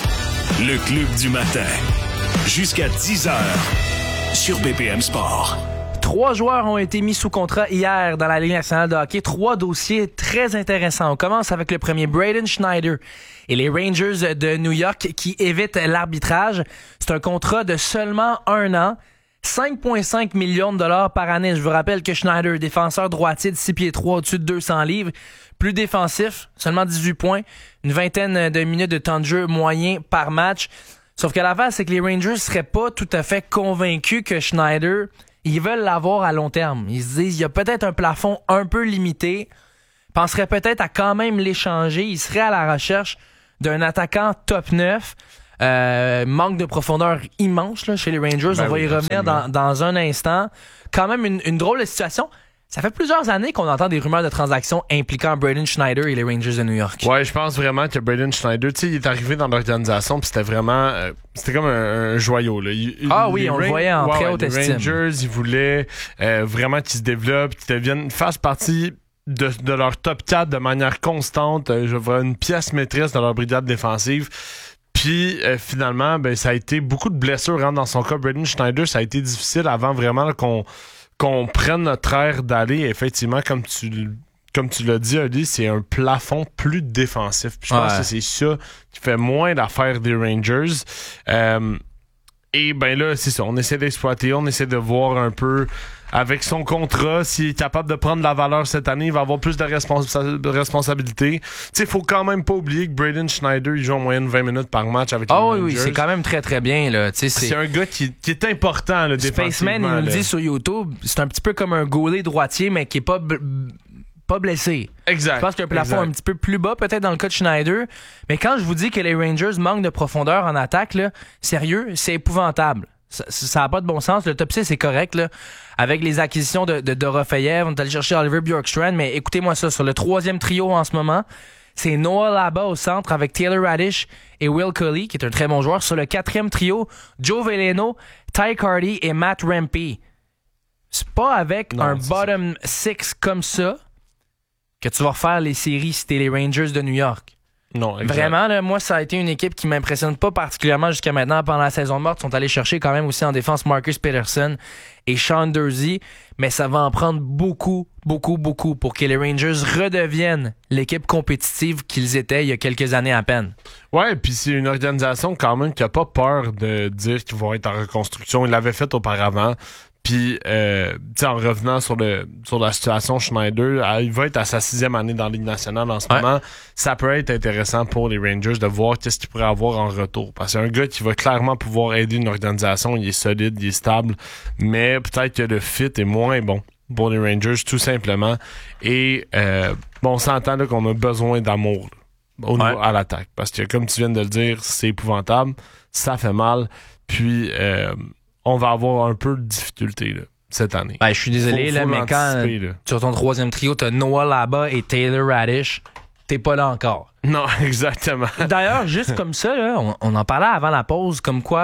Le club du matin. Jusqu'à dix heures sur B P M Sport. Trois joueurs ont été mis sous contrat hier dans la Ligue nationale de hockey. Trois dossiers très intéressants. On commence avec le premier, Braden Schneider et les Rangers de New York qui évitent l'arbitrage. C'est un contrat de seulement un an. cinq virgule cinq millions de dollars par année. Je vous rappelle que Schneider, défenseur droitier de six pieds trois, au-dessus de deux cents livres, plus défensif, seulement dix-huit points, une vingtaine de minutes de temps de jeu moyen par match. Sauf que l'affaire, c'est que les Rangers seraient pas tout à fait convaincus que Schneider, ils veulent l'avoir à long terme. Ils se disent, il y a peut-être un plafond un peu limité. Ils penseraient peut-être à quand même l'échanger. Ils seraient à la recherche d'un attaquant top neuf. Euh, manque de profondeur immense là, chez les Rangers. Ben On va oui, y revenir dans, dans un instant. Quand même une, une drôle de situation. Ça fait plusieurs années qu'on entend des rumeurs de transactions impliquant Braden Schneider et les Rangers de New York. Ouais, je pense vraiment que Braden Schneider, tu sais, il est arrivé dans l'organisation puis c'était vraiment... Euh, c'était comme un, un joyau. Là. Il, ah oui, on Ra- le voyait en ouais, très ouais, haute les estime. Les Rangers, ils voulaient euh, vraiment qu'il se développe, qu'il devienne, fasse partie de, de leur top quatre de manière constante. Euh, je vois une pièce maîtresse dans leur brigade défensive. Puis euh, finalement, ben ça a été beaucoup de blessures. Hein, dans son cas, Braden Schneider, ça a été difficile avant vraiment là, qu'on... qu'on prenne notre air d'aller, effectivement, comme tu comme tu l'as dit, Ali, c'est un plafond plus défensif. Puis je pense ouais. que c'est ça qui fait moins l'affaire des Rangers. Euh, et ben là, c'est ça. On essaie d'exploiter, on essaie de voir un peu avec son contrat, s'il est capable de prendre la valeur cette année, il va avoir plus de, responsa- de responsabilités. Tu sais, il faut quand même pas oublier que Braden Schneider, il joue en moyenne vingt minutes par match avec les oh, Rangers. Oui, oui, c'est quand même très, très bien. Là. C'est... c'est un gars qui, qui est important, le défensivement. Spaceman, il nous le dit sur YouTube, c'est un petit peu comme un goalie droitier, mais qui est pas... B- pas blessé. Exact. Je pense qu'il y a un plafond exact. un petit peu plus bas, peut-être dans le cas de Schneider. Mais quand je vous dis que les Rangers manquent de profondeur en attaque, là, sérieux, c'est épouvantable. Ça n'a pas de bon sens. Le top six, c'est correct. Là. Avec les acquisitions de, de Dorofeyev, on est allé chercher Oliver Bjorkstrand. Mais écoutez-moi ça, sur le troisième trio en ce moment, c'est Noah Laba au centre avec Taylor Radish et Will Cully, qui est un très bon joueur. Sur le quatrième trio, Joe Veleno, Ty Carty et Matt Rempe. C'est pas avec non, un bottom ça. six comme ça que tu vas refaire les séries si t'es les Rangers de New York. Non, exact. Vraiment, là, moi, ça a été une équipe qui m'impressionne pas particulièrement jusqu'à maintenant. Pendant la saison morte, ils sont allés chercher quand même aussi en défense Marcus Peterson et Sean Durzi, mais ça va en prendre beaucoup, beaucoup, beaucoup pour que les Rangers redeviennent l'équipe compétitive qu'ils étaient il y a quelques années à peine. Ouais, puis c'est une organisation quand même qui a pas peur de dire qu'ils vont être en reconstruction. Ils l'avaient fait auparavant. Puis, euh, tu sais, en revenant sur le sur la situation Schneider, euh, il va être à sa sixième année dans la Ligue nationale en ce ouais. moment. Ça peut être intéressant pour les Rangers de voir qu'est-ce qu'il pourrait avoir en retour. Parce que c'est un gars qui va clairement pouvoir aider une organisation. Il est solide, il est stable, mais peut-être que le fit est moins bon pour les Rangers, tout simplement. Et, euh, bon, on s'entend là, qu'on a besoin d'amour là, au niveau ouais. à l'attaque. Parce que, comme tu viens de le dire, c'est épouvantable, ça fait mal. Puis, euh, on va avoir un peu de difficulté là, cette année. Ben, je suis désolé, faut, là, faut mais quand là. sur ton troisième trio, t'as Noah Laba et Taylor Radish, t'es pas là encore. Non, exactement. D'ailleurs, juste comme ça, là, on, on en parlait avant la pause, comme quoi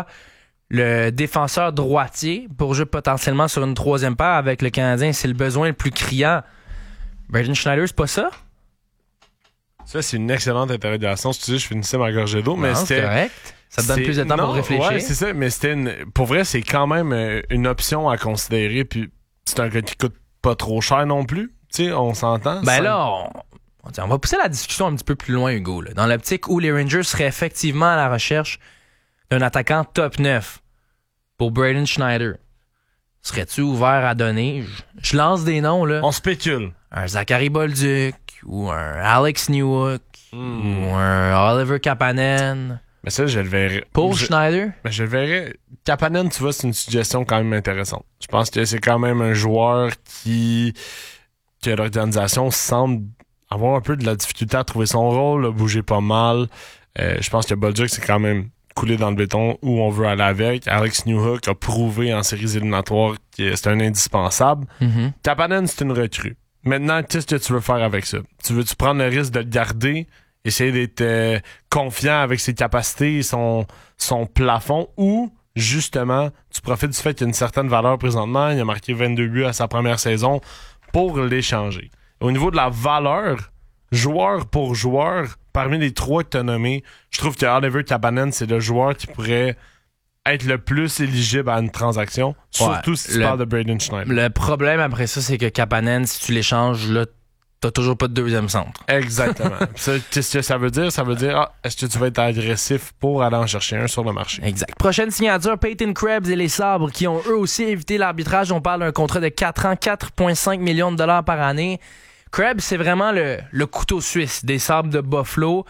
le défenseur droitier pour jouer potentiellement sur une troisième paire avec le Canadien, c'est le besoin le plus criant. Braden Schneider, c'est pas ça? Ça, c'est une excellente interrogation. Si tu dis, je finissais ma gorgée d'eau, mais non, c'était... C'est correct. Ça te donne c'est... plus de temps non, pour réfléchir. Ouais, c'est ça, mais c'était une... Pour vrai, c'est quand même une option à considérer, puis c'est un gars qui coûte pas trop cher non plus. Tu sais, on s'entend. Ben ça... là, on... on va pousser la discussion un petit peu plus loin, Hugo. Là. Dans l'optique où les Rangers seraient effectivement à la recherche d'un attaquant top neuf pour Braden Schneider, serais-tu ouvert à donner? Je, je lance des noms, là. On spécule. Un Zachary Bolduc, ou un Alex Newhook, mm. ou un Oliver Kapanen. Mais ça, je le verrais. Pour je... Schneider? Mais je le verrais. Kapanen, tu vois, c'est une suggestion quand même intéressante. Je pense que c'est quand même un joueur qui, que l'organisation semble avoir un peu de la difficulté à trouver son rôle, à bouger pas mal. Euh, je pense que Bolduc, c'est quand même coulé dans le béton où on veut aller avec. Alex Newhook a prouvé en séries éliminatoires que c'est un indispensable. Mm-hmm. Kapanen, c'est une recrue. Maintenant, qu'est-ce que tu veux faire avec ça? Tu veux-tu prendre le risque de le garder, essayer d'être euh, confiant avec ses capacités et son, son plafond, ou justement, tu profites du fait qu'il y a une certaine valeur présentement, il a marqué vingt-deux buts à sa première saison, pour l'échanger. Au niveau de la valeur, joueur pour joueur, parmi les trois que tu as nommés, je trouve que Oliver Kapanen, c'est le joueur qui pourrait être le plus éligible à une transaction, surtout ouais, si tu le, parles de Braden Schneider. Le problème après ça, c'est que Kapanen, si tu l'échanges, là, t'as toujours pas de deuxième centre. Exactement. ça, qu'est-ce que ça veut dire? Ça veut dire, ah, est-ce que tu vas être agressif pour aller en chercher un sur le marché? Exact. Prochaine signature, Peyton Krebs et les Sabres, qui ont eux aussi évité l'arbitrage. On parle d'un contrat de quatre ans, quatre virgule cinq millions de dollars par année. Krebs, c'est vraiment le, le couteau suisse des Sabres de Buffalo.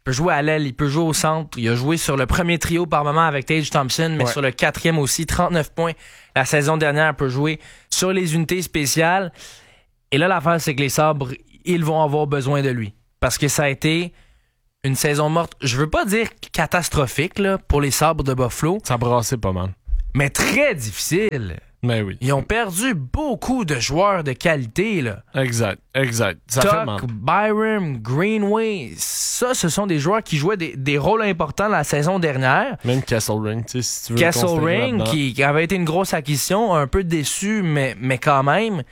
Il peut jouer à l'aile, il peut jouer au centre. Il a joué sur le premier trio par moment avec Tage Thompson, mais ouais. sur le quatrième aussi, trente-neuf points. La saison dernière, il peut jouer sur les unités spéciales. Et là, l'affaire, c'est que les Sabres, ils vont avoir besoin de lui. Parce que ça a été une saison morte, je veux pas dire catastrophique là, pour les Sabres de Buffalo. Ça brassait pas mal. Mais très difficile. Mais oui. Ils ont perdu beaucoup de joueurs de qualité, là. Exact, exact. Ça fait mal. Tuck, Byram, Greenway, ça, ce sont des joueurs qui jouaient des, des rôles importants la saison dernière. Même Castle Ring, tu sais, si tu veux. Castle le Ring, qui, qui avait été une grosse acquisition, un peu déçu, mais, mais quand même.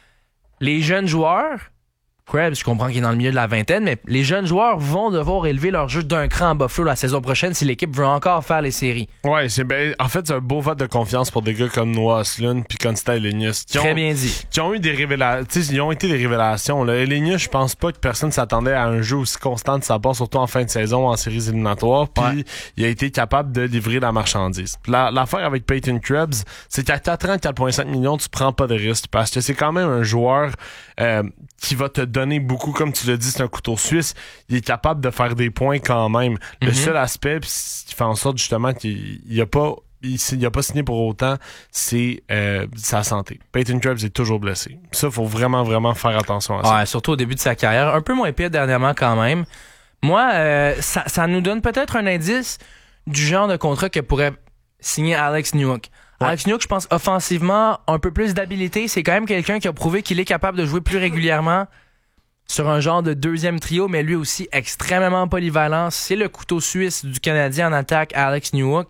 Les jeunes joueurs, Krebs, je comprends qu'il est dans le milieu de la vingtaine, mais les jeunes joueurs vont devoir élever leur jeu d'un cran à Buffalo la saison prochaine si l'équipe veut encore faire les séries. Ouais, c'est ben, en fait, c'est un beau vote de confiance pour des gars comme Noah Östlund puis Konsta Elenius. Très bien dit. Qui ont eu des révélations. Tu sais, ils ont été des révélations. Là. Elenius, je pense pas que personne s'attendait à un jeu aussi constant de sa part, surtout en fin de saison, en séries éliminatoires. Puis ouais. il a été capable de livrer la marchandise. La, l'affaire avec Peyton Krebs, c'est qu'à quatre ans, quatre virgule cinq millions, tu prends pas de risque parce que c'est quand même un joueur euh, qui va te donner beaucoup, comme tu l'as dit, c'est un couteau suisse. Il est capable de faire des points quand même. Le mm-hmm. seul aspect qui fait en sorte justement qu'il n'y a pas il, il a pas signé pour autant, c'est euh, sa santé. Peyton Krebs est toujours blessé. Ça, il faut vraiment, vraiment faire attention à ça. Ouais, surtout au début de sa carrière. Un peu moins pire dernièrement quand même. Moi, euh, ça, ça nous donne peut-être un indice du genre de contrat que pourrait signer Alex Newhook. Ouais. Alex Newhook, je pense, offensivement, un peu plus d'habileté. C'est quand même quelqu'un qui a prouvé qu'il est capable de jouer plus régulièrement sur un genre de deuxième trio, mais lui aussi extrêmement polyvalent. C'est le couteau suisse du Canadien en attaque, Alex Newhook.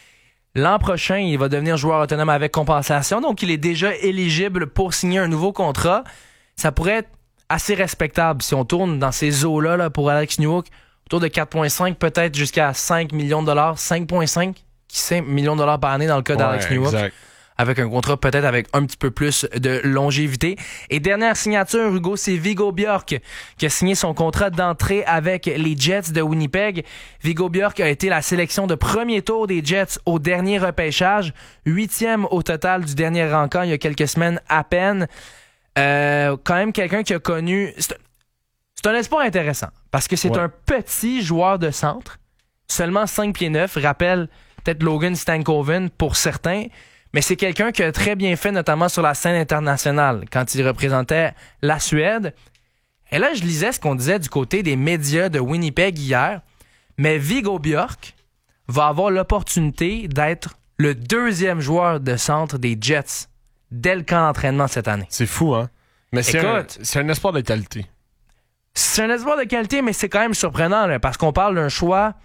L'an prochain, il va devenir joueur autonome avec compensation, donc il est déjà éligible pour signer un nouveau contrat. Ça pourrait être assez respectable si on tourne dans ces eaux-là là, pour Alex Newhook, autour de quatre virgule cinq, peut-être jusqu'à cinq millions de dollars, cinq virgule cinq, qui sait, millions de dollars par année dans le cas d'Alex ouais, Newhook. Exact. Avec un contrat peut-être avec un petit peu plus de longévité. Et dernière signature, Hugo, c'est Viggo Bjork qui a signé son contrat d'entrée avec les Jets de Winnipeg. Viggo Bjork a été la sélection de premier tour des Jets au dernier repêchage, huitième au total du dernier rencan il y a quelques semaines à peine. Euh, quand même quelqu'un qui a connu... C'est, c'est un espoir intéressant parce que c'est ouais. un petit joueur de centre, seulement cinq pieds neuf, rappelle peut-être Logan Stankoven pour certains. Mais c'est quelqu'un qui a très bien fait, notamment sur la scène internationale, quand il représentait la Suède. Et là, je lisais ce qu'on disait du côté des médias de Winnipeg hier. Mais Viggo Bjork va avoir l'opportunité d'être le deuxième joueur de centre des Jets dès le camp d'entraînement cette année. C'est fou, hein? Mais c'est, Écoute, un, c'est un espoir de qualité. C'est un espoir de qualité, mais c'est quand même surprenant, là, parce qu'on parle d'un choix...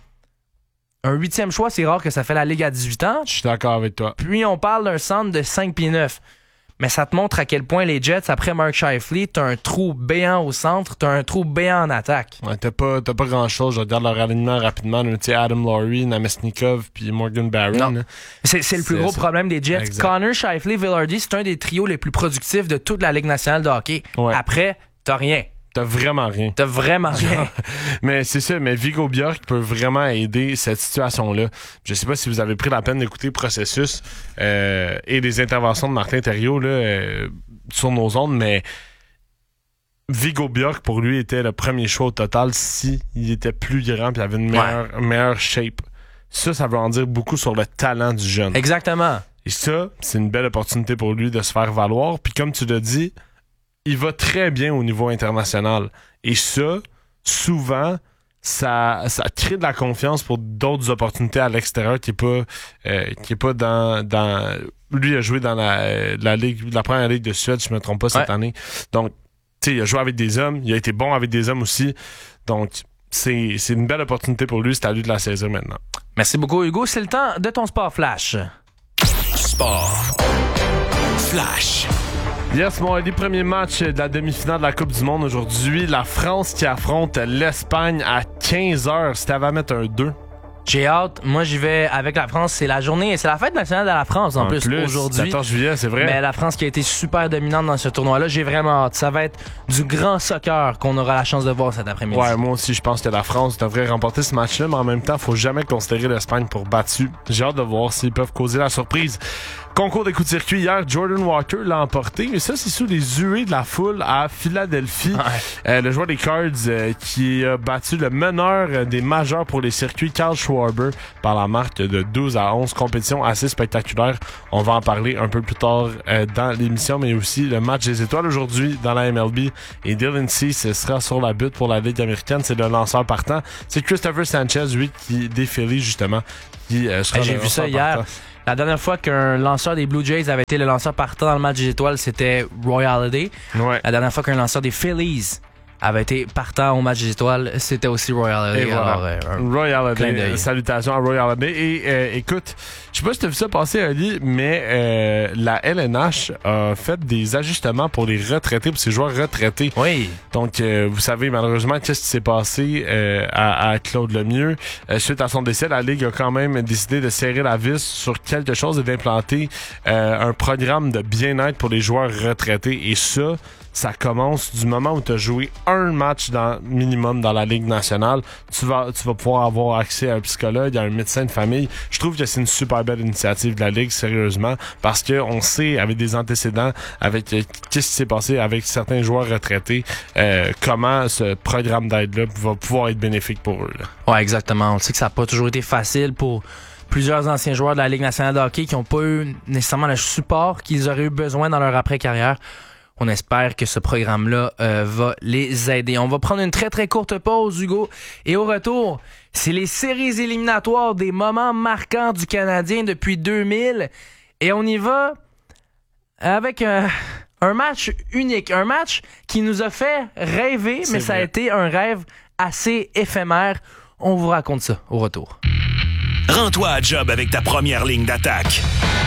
Un huitième choix, c'est rare que ça fait la Ligue à dix-huit ans. Je suis d'accord avec toi. Puis on parle d'un centre de cinq pieds neuf. Mais ça te montre à quel point les Jets, après Mark Scheifele, t'as un trou béant au centre, t'as un trou béant en attaque. Ouais, t'as pas, t'as pas grand-chose. Je regarde leur alignement rapidement. Tu sais, Adam Laurie, Namestnikov, puis Morgan Barron. Non. C'est, c'est le plus c'est, gros c'est... problème des Jets. Exact. Connor, Scheifele, Vilardi, c'est un des trios les plus productifs de toute la Ligue nationale de hockey. Ouais. Après, t'as rien. T'as vraiment rien. T'as vraiment rien. Mais c'est ça, mais Viggo Bjork peut vraiment aider cette situation-là. Je sais pas si vous avez pris la peine d'écouter le processus euh, et les interventions de Martin Thériault là, euh, sur nos ondes, mais Viggo Bjork, pour lui, était le premier choix au total s'il était plus grand et avait une meilleure, ouais. meilleure shape. Ça, ça veut en dire beaucoup sur le talent du jeune. Exactement. Et ça, c'est une belle opportunité pour lui de se faire valoir. Puis comme tu l'as dit, il va très bien au niveau international. Et ça, souvent, ça, ça crée de la confiance pour d'autres opportunités à l'extérieur qui est pas, euh, qui est pas dans, dans... Lui a joué dans la, la ligue, la première ligue de Suède, je me trompe pas, cette ouais. année. Donc, tu sais, il a joué avec des hommes. Il a été bon avec des hommes aussi. Donc, c'est, c'est une belle opportunité pour lui. C'est à lui de la saisir maintenant. Merci beaucoup, Hugo. C'est le temps de ton Sport Flash. Sport Flash. Yes, mon les premiers matchs de la demi-finale de la Coupe du Monde aujourd'hui. La France qui affronte l'Espagne à quinze heures. Si t'avais à mettre un deux. J'ai hâte. Moi, j'y vais avec la France. C'est la journée, c'est la fête nationale de la France en, en plus, plus aujourd'hui. quatorze juillet, c'est vrai. Mais la France qui a été super dominante dans ce tournoi-là, j'ai vraiment hâte. Ça va être du grand soccer qu'on aura la chance de voir cet après-midi. Ouais, moi aussi, je pense que la France devrait remporter ce match-là, mais en même temps, faut jamais considérer l'Espagne pour battu. J'ai hâte de voir s'ils peuvent causer la surprise. concours des coups de circuit hier, Jordan Walker l'a emporté, mais ça, c'est sous les huées de la foule à Philadelphie. Ouais. Euh, le joueur des Cards euh, qui a battu le meneur euh, des majeurs pour les circuits, Kyle Schwarber, par la marque de douze à onze. Compétition assez spectaculaire. On va en parler un peu plus tard euh, dans l'émission, mais aussi le match des étoiles aujourd'hui dans la M L B. Et Dylan Cease sera sur la butte pour la Ligue américaine. C'est le lanceur partant. C'est Christopher Sanchez, lui, qui des Phillies, justement, qui euh, sera hey, le J'ai vu ça partant. hier. La dernière fois qu'un lanceur des Blue Jays avait été le lanceur partant dans le match des étoiles, c'était Roy Halladay. Ouais. La dernière fois qu'un lanceur des Phillies avait été partant au match des étoiles, c'était aussi Roy Halladay. Et voilà. Alors, euh, Roy Halladay. Salutations à Roy Halladay. Et euh, écoute, je sais pas si tu as vu ça passer, Ali, mais euh, la L N H a fait des ajustements pour les retraités, pour ces joueurs retraités. Oui. Donc, euh, vous savez, malheureusement, qu'est-ce qui s'est passé euh, à, à Claude Lemieux? Euh, suite à son décès, la Ligue a quand même décidé de serrer la vis sur quelque chose et d'implanter euh, un programme de bien-être pour les joueurs retraités. Et ça, ça commence du moment où tu as joué un match dans, minimum dans la Ligue nationale. Tu vas, tu vas pouvoir avoir accès à un psychologue, à un médecin de famille. Je trouve que c'est une super belle initiative de la Ligue, sérieusement, parce que on sait, avec des antécédents, avec euh, qu'est-ce qui s'est passé avec certains joueurs retraités, euh, comment ce programme d'aide-là va pouvoir être bénéfique pour eux. Là. Ouais, exactement. On sait que ça n'a pas toujours été facile pour plusieurs anciens joueurs de la Ligue nationale de hockey qui n'ont pas eu nécessairement le support qu'ils auraient eu besoin dans leur après-carrière. On espère que ce programme-là euh, va les aider. On va prendre une très très courte pause, Hugo. Et au retour, c'est les séries éliminatoires des moments marquants du Canadien depuis deux mille. Et on y va avec un, un match unique. Un match qui nous a fait rêver, c'est mais vrai. Ça a été un rêve assez éphémère. On vous raconte ça au retour. Rends-toi à job avec ta première ligne d'attaque.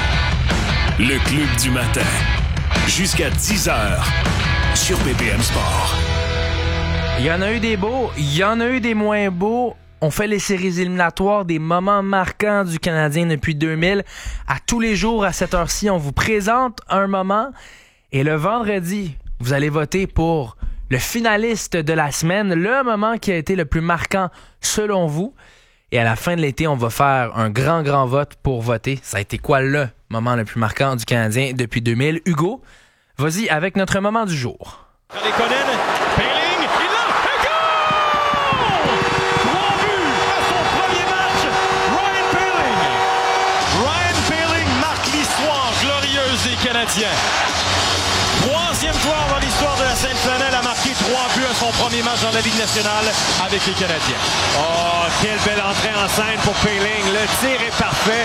Le Club du matin. Jusqu'à dix heures sur B P M Sport. Il y en a eu des beaux, il y en a eu des moins beaux. On fait les séries éliminatoires des moments marquants du Canadien depuis deux mille. À tous les jours, à cette heure-ci, on vous présente un moment. Et le vendredi, vous allez voter pour le finaliste de la semaine, le moment qui a été le plus marquant selon vous. Et à la fin de l'été, on va faire un grand, grand vote pour voter. Ça a été quoi le moment le plus marquant du Canadien depuis deux mille? Hugo, vas-y avec notre moment du jour. Räikkönen, Poehling, il l'a, un goal! Trois buts à son premier match, Ryan Poehling. Ryan Poehling marque l'histoire glorieuse des Canadiens. Troisième joueur dans l'histoire de la Sainte-Flanelle a marqué trois buts à son premier match dans la Ligue nationale avec les Canadiens. Oh, quelle belle entrée en scène pour Poehling. Le tir est parfait.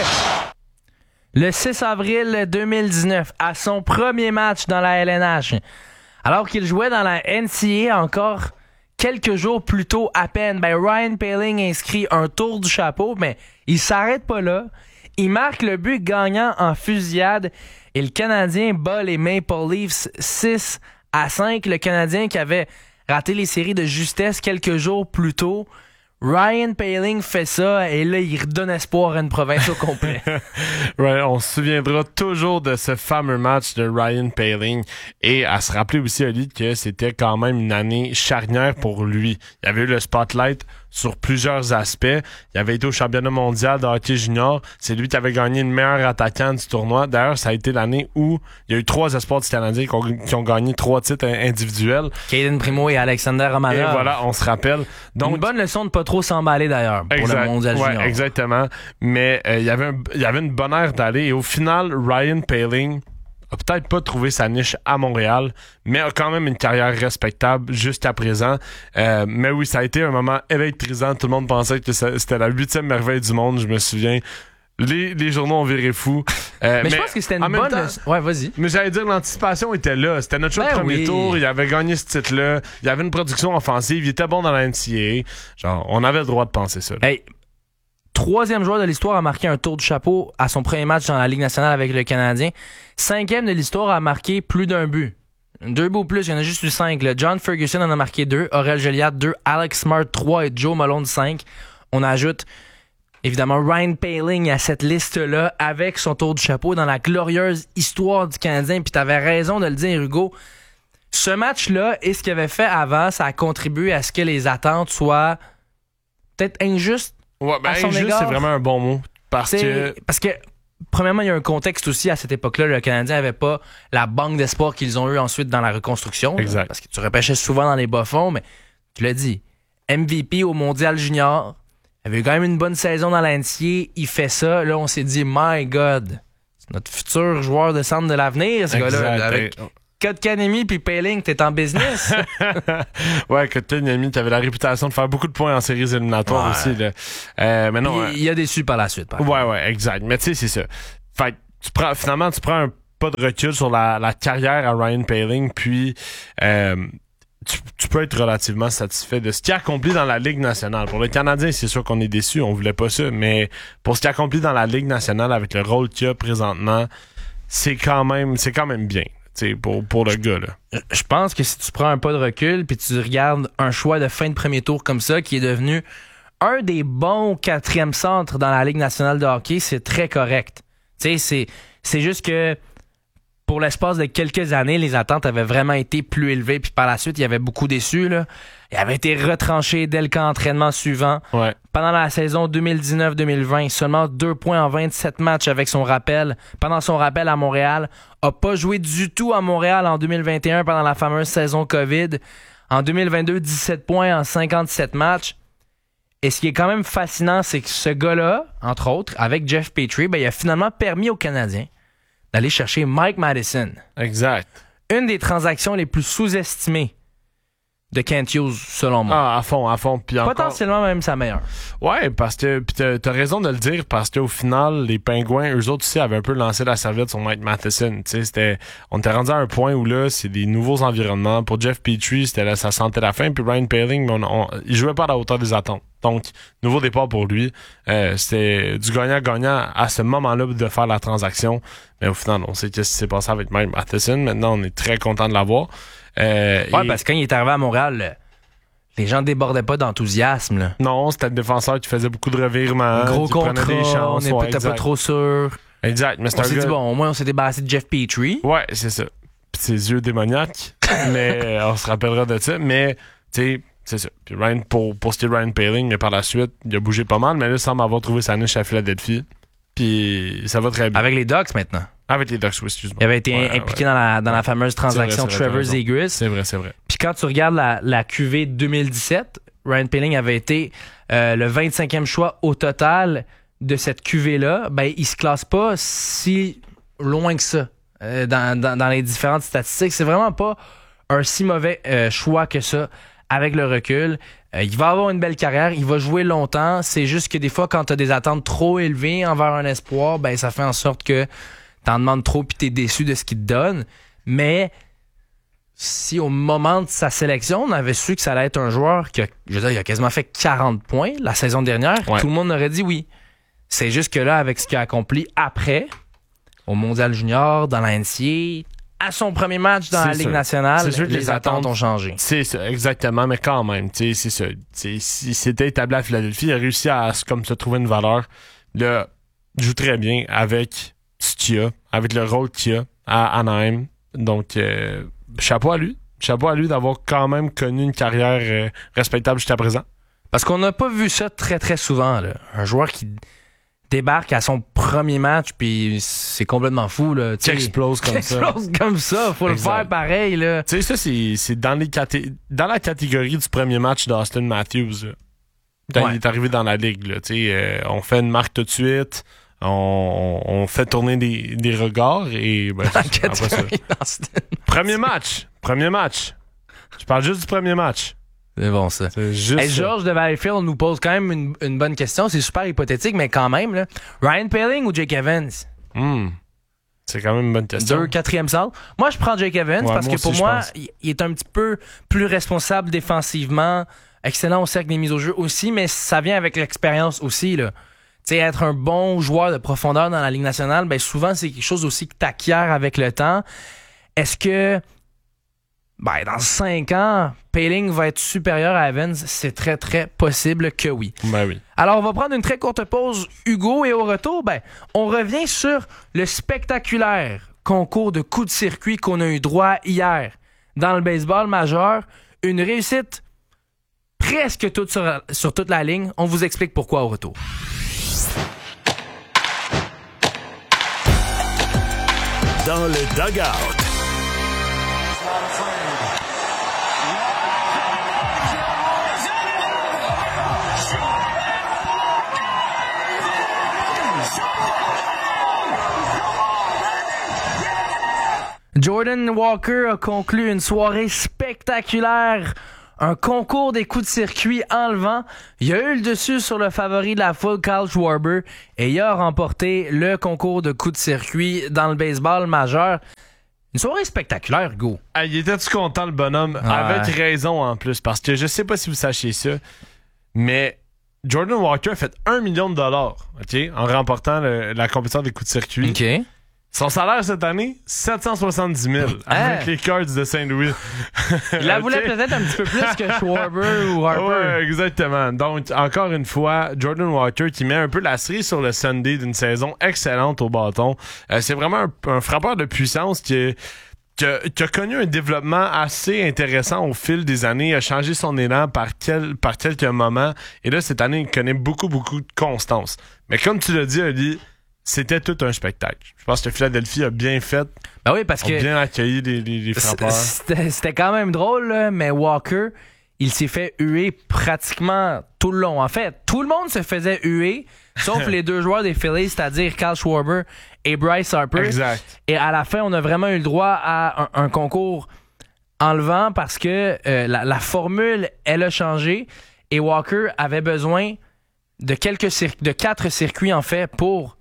Le six avril deux mille dix-neuf, à son premier match dans la L N H, alors qu'il jouait dans la N C A A encore quelques jours plus tôt à peine, ben Ryan Poehling inscrit un tour du chapeau, mais il s'arrête pas là. Il marque le but gagnant en fusillade et le Canadien bat les Maple Leafs six à cinq. Le Canadien qui avait raté les séries de justesse quelques jours plus tôt. Ryan Poehling fait ça et là, il redonne espoir à une province au complet. Ouais, on se souviendra toujours de ce fameux match de Ryan Poehling et à se rappeler aussi, Oli, que c'était quand même une année charnière pour lui. Il y avait eu le spotlight sur plusieurs aspects. Il avait été au championnat mondial de hockey junior. C'est lui qui avait gagné le meilleur attaquant du tournoi. D'ailleurs, ça a été l'année où il y a eu trois espoirs du Canadien qui ont, qui ont gagné trois titres individuels. Caden Primo et Alexander Romanov. Et voilà, on se rappelle. Donc, une bonne leçon de pas trop s'emballer d'ailleurs pour exact, le mondial ouais, junior. Exactement. Mais euh, il y avait un, il y avait une bonne heure d'aller et au final, Ryan Poehling a peut-être pas trouvé sa niche à Montréal, mais a quand même une carrière respectable jusqu'à présent. Euh, mais oui, ça a été un moment électrisant. Tout le monde pensait que ça, c'était la huitième merveille du monde, je me souviens. Les, les journaux ont viré fou. Euh, mais, mais je pense que c'était une bonne... Temps, ouais, vas-y. Mais j'allais dire, l'anticipation était là. C'était notre choix de ben premier oui. tour. Il avait gagné ce titre-là. Il y avait une production offensive. Il était bon dans la N C A A. Genre, on avait le droit de penser ça. Hey, troisième joueur de l'histoire a marqué un tour du chapeau à son premier match dans la Ligue nationale avec le Canadien. Cinquième de l'histoire a marqué plus d'un but. Deux buts ou plus, il y en a juste eu cinq. Là. John Ferguson en a marqué deux, Aurel Geliat deux, Alex Smart trois et Joe Malone cinq. On ajoute évidemment Ryan Poehling à cette liste-là avec son tour du chapeau dans la glorieuse histoire du Canadien. Puis t'avais raison de le dire, Hugo. Ce match-là et ce qu'il avait fait avant, ça a contribué à ce que les attentes soient peut-être injustes. Ouais, ben à son injuste, égard. c'est vraiment un bon mot. Parce c'est, que... Parce que premièrement, il y a un contexte aussi. À cette époque-là, le Canadien n'avait pas la banque d'espoir qu'ils ont eu ensuite dans la reconstruction. Exact. Là, parce que tu repêchais souvent dans les bas-fonds, mais tu l'as dit, M V P au Mondial Junior, il avait eu quand même une bonne saison dans l'N C A A, il fait ça. Là, on s'est dit, my God, c'est notre futur joueur de centre de l'avenir, ce Exact. gars-là. Avec Kotkaniemi puis Poehling, t'es en business. Ouais, Kotkaniemi, t'avais la réputation de faire beaucoup de points en séries éliminatoires Ouais. aussi. Là. Euh, mais non, il, il a déçu par la suite. Par ouais, ouais, exact. Mais tu sais, c'est ça. Fait que tu prends, finalement, tu prends un pas de recul sur la, la carrière à Ryan Poehling, puis euh, tu, tu peux être relativement satisfait de ce qu'il a accompli dans la Ligue nationale. Pour le Canadien, c'est sûr qu'on est déçus, on voulait pas ça, mais pour ce qu'il a accompli dans la Ligue nationale avec le rôle qu'il a présentement, c'est quand même, c'est quand même bien. Pour, pour le gars, là. Je pense que si tu prends un pas de recul puis tu regardes un choix de fin de premier tour comme ça, qui est devenu un des bons quatrième centres dans la Ligue nationale de hockey, c'est très correct. Tu sais, c'est, c'est juste que pour l'espace de quelques années, les attentes avaient vraiment été plus élevées. Puis par la suite, il y avait beaucoup déçus. Là. Il avait été retranché dès le camp d'entraînement suivant. Ouais. Pendant la saison deux mille dix-neuf deux mille vingt, seulement deux points en vingt-sept matchs avec son rappel. Pendant son rappel à Montréal, a pas joué du tout à Montréal en deux mille vingt et un pendant la fameuse saison COVID. En deux mille vingt-deux, dix-sept points en cinquante-sept matchs. Et ce qui est quand même fascinant, c'est que ce gars-là, entre autres, avec Jeff Petrie, ben, il a finalement permis aux Canadiens d'aller chercher Mike Matheson. Exact. Une des transactions les plus sous-estimées de Kent Hughes, selon moi. Ah, à fond, à fond. Puis encore... Potentiellement même sa meilleure. Ouais, parce que puis t'as, t'as raison de le dire, parce qu'au final, les Pingouins, eux autres aussi, avaient un peu lancé la serviette sur Mike Matheson. Tu sais, c'était, on était rendu à un point où là, c'est des nouveaux environnements. Pour Jeff Petrie, c'était là, ça sentait la fin. Puis Ryan Poehling, on, on, il jouait pas à la hauteur des attentes. Donc, nouveau départ pour lui. Euh, c'était du gagnant-gagnant à ce moment-là de faire la transaction. Mais au final, on sait qu'est-ce qui s'est passé avec Mike Matheson. Maintenant, on est très content de l'avoir. Euh, Ouais, et... parce que quand il est arrivé à Montréal, là, les gens débordaient pas d'enthousiasme. Là. Non, c'était le défenseur qui faisait beaucoup de revirements. Gros qui contrat, prenait des chances. on Ouais, n'était pas exact. trop sûr. Exact, mais c'est On un s'est gars... dit, bon, au moins, on s'est débarrassé de Jeff Petrie. Ouais, c'est ça. Puis ses yeux démoniaques. mais euh, on se rappellera de ça. Mais, tu sais, c'est ça. Puis Ryan, pour, pour ce qui est Ryan Poehling, mais par la suite, il a bougé pas mal. Mais là, il semble avoir trouvé sa niche à Philadelphie. Puis ça va très bien. Avec les Ducks maintenant. Avec les Ducks, oui, excuse-moi. Il avait été Ouais, impliqué ouais. dans la, dans la fameuse transaction C'est vrai, c'est vrai, Trevor t'as raison. Zegras. C'est vrai, c'est vrai. Puis quand tu regardes la, la Q V deux mille dix-sept, Ryan Poehling avait été euh, le vingt-cinquième choix au total de cette Q V-là. Ben, il se classe pas si loin que ça euh, dans, dans, dans les différentes statistiques. C'est vraiment pas un si mauvais euh, choix que ça avec le recul. Euh, il va avoir une belle carrière, il va jouer longtemps. C'est juste que des fois, quand tu as des attentes trop élevées envers un espoir, ben ça fait en sorte que t'en demandes trop puis t'es déçu de ce qu'il te donne. Mais si au moment de sa sélection, on avait su que ça allait être un joueur qui a, je veux dire, il a quasiment fait quarante points la saison dernière, Ouais. tout le monde aurait dit oui. C'est juste que là, avec ce qu'il a accompli après, au Mondial Junior, dans la N C A A, à son premier match dans C'est la Ligue sûr. nationale, C'est sûr que les, les attentes attentes ont changé. C'est ça, exactement, mais quand même, tu sais, c'est ça. T'sais, si c'était établi à Philadelphie, il a réussi à se- comme se trouver une valeur. Là, il joue très bien avec ce qu'il a, avec le rôle qu'il a à Anaheim. Donc, euh, chapeau à lui. Chapeau à lui d'avoir quand même connu une carrière euh, respectable jusqu'à présent. Parce qu'on n'a pas vu ça très très souvent. Là. Un joueur qui débarque à son premier match, puis c'est complètement fou. Là, Qui explose comme qui ça. explose comme ça. Faut Exact. le faire pareil. Là. Tu sais, ça, c'est, c'est dans, les caté- dans la catégorie du premier match d'Austin Matthews. Là. Quand Ouais. il est arrivé dans la ligue, là, tu sais, euh, on fait une marque tout de suite, on, on fait tourner des, des regards et ben, Dans c'est- après ça. catégorie d'Austin. Premier match, premier match. Je parle juste du premier match. C'est bon ça. C'est juste Hey, ça. Georges de Valleyfield nous pose quand même une, une bonne question. C'est super hypothétique, mais quand même. Là. Ryan Poehling ou Jake Evans? Hmm. C'est quand même une bonne question. Deux, quatrième centre. Moi, je prends Jake Evans Ouais, parce moi que pour aussi, je moi, pense. il, il est un petit peu plus responsable défensivement. Excellent au cercle des mises au jeu aussi, mais ça vient avec l'expérience aussi. Là. Tu sais, être un bon joueur de profondeur dans la Ligue nationale, ben souvent, c'est quelque chose aussi que tu acquiers avec le temps. Est-ce que ben, dans cinq ans, Poehling va être supérieur à Evans? C'est très, très possible que oui. Ben oui. Alors, on va prendre une très courte pause, Hugo, et au retour, ben, on revient sur le spectaculaire concours de coups de circuit qu'on a eu droit hier dans le baseball majeur. Une réussite presque toute sur, sur toute la ligne. On vous explique pourquoi au retour. dans le dugout. Jordan Walker a conclu une soirée spectaculaire. Un concours des coups de circuit enlevant. Il a eu le dessus sur le favori de la foule, Kyle Schwarber, et il a remporté le concours de coups de circuit dans le baseball majeur. Une soirée spectaculaire, Hugo. Ah, il était-tu content, le bonhomme? Ouais. Avec raison, en plus, parce que je sais pas si vous sachiez ça, mais Jordan Walker a fait un million de dollars, OK, en remportant le- la compétition des coups de circuit. OK. Son salaire cette année, sept cent soixante-dix mille avec Hein? les Cards de Saint-Louis. Il la voulait OK? peut-être un petit peu plus que Schwarber ou Harper. Ouais, exactement. Donc, encore une fois, Jordan Walker qui met un peu la cerise sur le Sunday d'une saison excellente au bâton. Euh, c'est vraiment un, un frappeur de puissance qui est Qui a, qui a connu un développement assez intéressant au fil des années, a changé son élan par, quel, par quelques moments, et là, cette année, il connaît beaucoup, beaucoup de constance. Mais comme tu l'as dit, Ali, c'était tout un spectacle. Je pense que Philadelphie a bien fait, Ben oui, parce a que bien accueilli les, les, les frappeurs. c'était c'était quand même drôle, là, mais Walker, il s'est fait huer pratiquement tout le long. En fait, tout le monde se faisait huer, sauf les deux joueurs des Phillies, c'est-à-dire Kyle Schwarber et Bryce Harper. Exact. Et à la fin, on a vraiment eu le droit à un, un concours enlevant parce que euh, la, la formule, elle a changé et Walker avait besoin de quelques cir- de quatre circuits, en fait, pour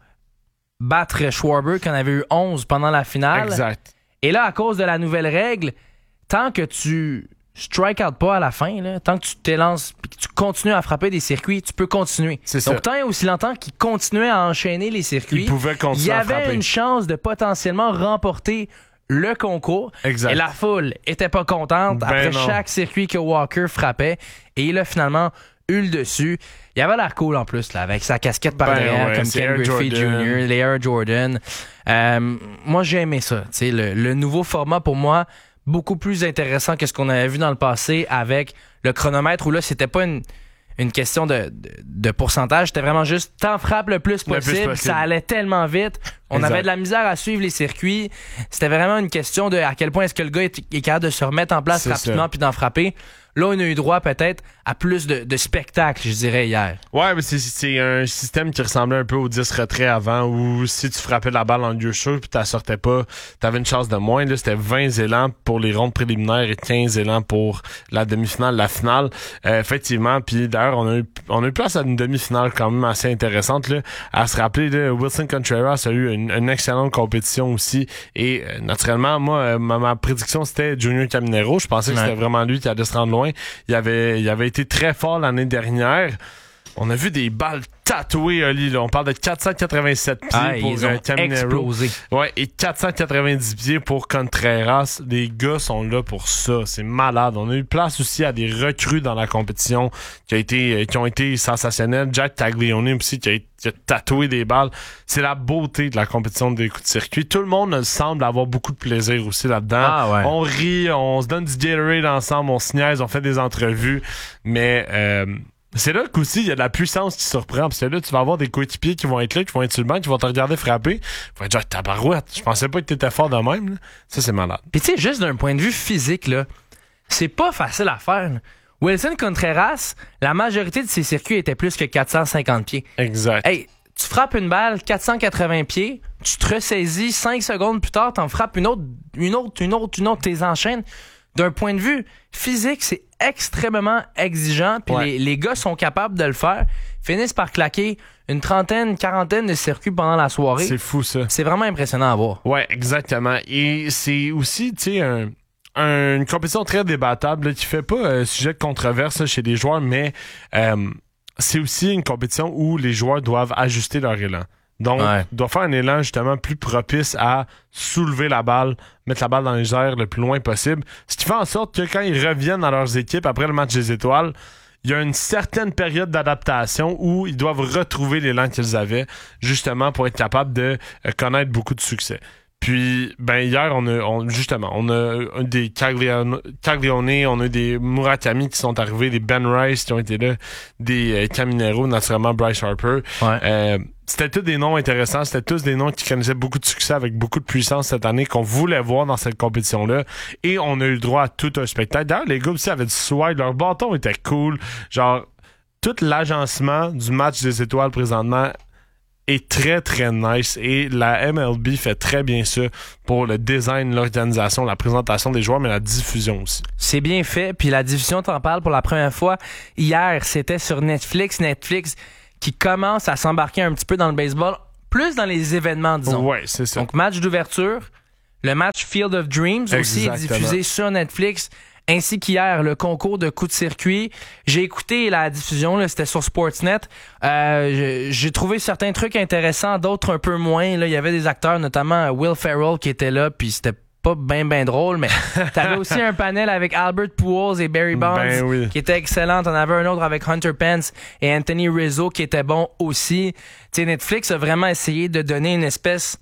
battre Schwarber, qui en avait eu onze pendant la finale. Exact. Et là, à cause de la nouvelle règle, tant que tu strike out pas à la fin, là, tant que tu t'élances et que tu continues à frapper des circuits, tu peux continuer. C'est ça. Donc, tant et aussi longtemps qu'il continuait à enchaîner les circuits, Il pouvait il continuer y à avait frapper. une chance de potentiellement remporter le concours. Exact. Et la foule était pas contente Ben après non. chaque circuit que Walker frappait. Et il a finalement eu le dessus. Il avait l'air cool en plus, là, avec sa casquette par Ben derrière, ouais, comme c'est Ken Air Griffey Jordan. junior, les Air Jordan. Euh, moi, j'ai aimé ça. Tu sais, Le, le nouveau format, pour moi, beaucoup plus intéressant que ce qu'on avait vu dans le passé avec le chronomètre, où là, c'était pas une, une question de, de, de pourcentage, c'était vraiment juste t'en frappes le plus Le plus possible. possible. Ça allait tellement vite. On Exact. avait de la misère à suivre les circuits. C'était vraiment une question de à quel point est-ce que le gars est, est capable de se remettre en place C'est rapidement ça. puis d'en frapper. Là, on a eu droit peut-être à plus de, de spectacles, je dirais, hier. Ouais, mais c'est, c'est un système qui ressemblait un peu au dix retraits avant, où si tu frappais la balle en lieu sûr puis tu la sortais pas, t'avais une chance de moins. Là, c'était vingt élans pour les rondes préliminaires et quinze élans pour la demi-finale, la finale. Euh, effectivement, puis d'ailleurs, on a eu on a eu place à une demi-finale quand même assez intéressante. Là. À se rappeler, là, Wilson Contreras a eu une, une excellente compétition aussi. Et euh, naturellement, moi, euh, ma, ma prédiction, c'était Junior Caminero. Je pensais que Ouais. c'était vraiment lui qui allait se rendre loin. Il avait, il avait été très fort l'année dernière. On a vu des balles tatouées, Oli. Là. On parle de quatre cent quatre-vingt-sept pieds Ah, pour ils euh, ont Caminero. explosé. Ouais, et quatre cent quatre-vingt-dix pieds pour Contreras. Les gars sont là pour ça. C'est malade. On a eu place aussi à des recrues dans la compétition qui, a été, euh, qui ont été sensationnelles. Jack Taglione aussi qui a, qui a tatoué des balles. C'est la beauté de la compétition des coups de circuit. Tout le monde semble avoir beaucoup de plaisir aussi là-dedans. Ah ouais. On rit, on se donne du Gatorade ensemble, on se niaise, on fait des entrevues. Mais... Euh, c'est là qu'aussi, il y a de la puissance qui surprend. Parce que là, tu vas avoir des coéquipiers qui vont être là, qui vont être sur le banc, qui vont te regarder frapper. Ils vont être genre, tabarouette. Je pensais pas que t'étais fort de même. Là. Ça, c'est malade. Puis tu sais, juste d'un point de vue physique, là, c'est pas facile à faire. là. Wilson Contreras, la majorité de ses circuits étaient plus que quatre cent cinquante pieds. Exact. Hey, tu frappes une balle quatre cent quatre-vingts pieds, tu te ressaisis cinq secondes plus tard, t'en frappes une autre, une autre, une autre, une autre, t'es enchaînes. D'un point de vue physique, c'est extrêmement exigeant, puis Ouais. les, les gars sont capables de le faire, finissent par claquer une trentaine, quarantaine de circuits pendant la soirée. C'est fou, ça. C'est vraiment impressionnant à voir. Ouais, exactement. Et c'est aussi, tu sais, un, un- une compétition très débattable là, qui fait pas euh, sujet de controverse là, chez les joueurs, mais euh, c'est aussi une compétition où les joueurs doivent ajuster leur élan. Donc, Ouais. ils doivent faire un élan justement plus propice à soulever la balle, mettre la balle dans les airs le plus loin possible. Ce qui fait en sorte que quand ils reviennent dans leurs équipes après le match des étoiles, il y a une certaine période d'adaptation où ils doivent retrouver l'élan qu'ils avaient, justement pour être capables de euh, connaître beaucoup de succès. Puis, ben hier, on a on, justement, on a des Caglione, Caglione, on a des Murakami qui sont arrivés, des Ben Rice qui ont été là, des euh, Caminero, naturellement Bryce Harper. Ouais. Euh, c'était tous des noms intéressants, c'était tous des noms qui connaissaient beaucoup de succès avec beaucoup de puissance cette année qu'on voulait voir dans cette compétition-là. Et on a eu le droit à tout un spectacle. D'ailleurs, les gars aussi avaient du swag, leur bâton était cool. Genre, tout l'agencement du match des étoiles présentement est très, très nice et la M L B fait très bien ça pour le design, l'organisation, la présentation des joueurs, mais la diffusion aussi. C'est bien fait, puis la diffusion, t'en parles pour la première fois. Hier, c'était sur Netflix. Netflix qui commence à s'embarquer un petit peu dans le baseball, plus dans les événements, disons. Ouais, c'est ça. Donc, match d'ouverture, le match Field of Dreams aussi est diffusé sur Netflix. Ainsi qu'hier, le concours de coups de circuit. J'ai écouté la diffusion, là, c'était sur Sportsnet. Euh, j'ai trouvé certains trucs intéressants, d'autres un peu moins. Là, il y avait des acteurs, notamment Will Ferrell, qui était là, puis c'était pas bien, bien drôle, mais t'avais aussi un panel avec Albert Pujols et Barry Bonds, ben oui. qui était excellent. T'en avais un autre avec Hunter Pence et Anthony Rizzo, qui était bon aussi. Tu sais, Netflix a vraiment essayé de donner une espèce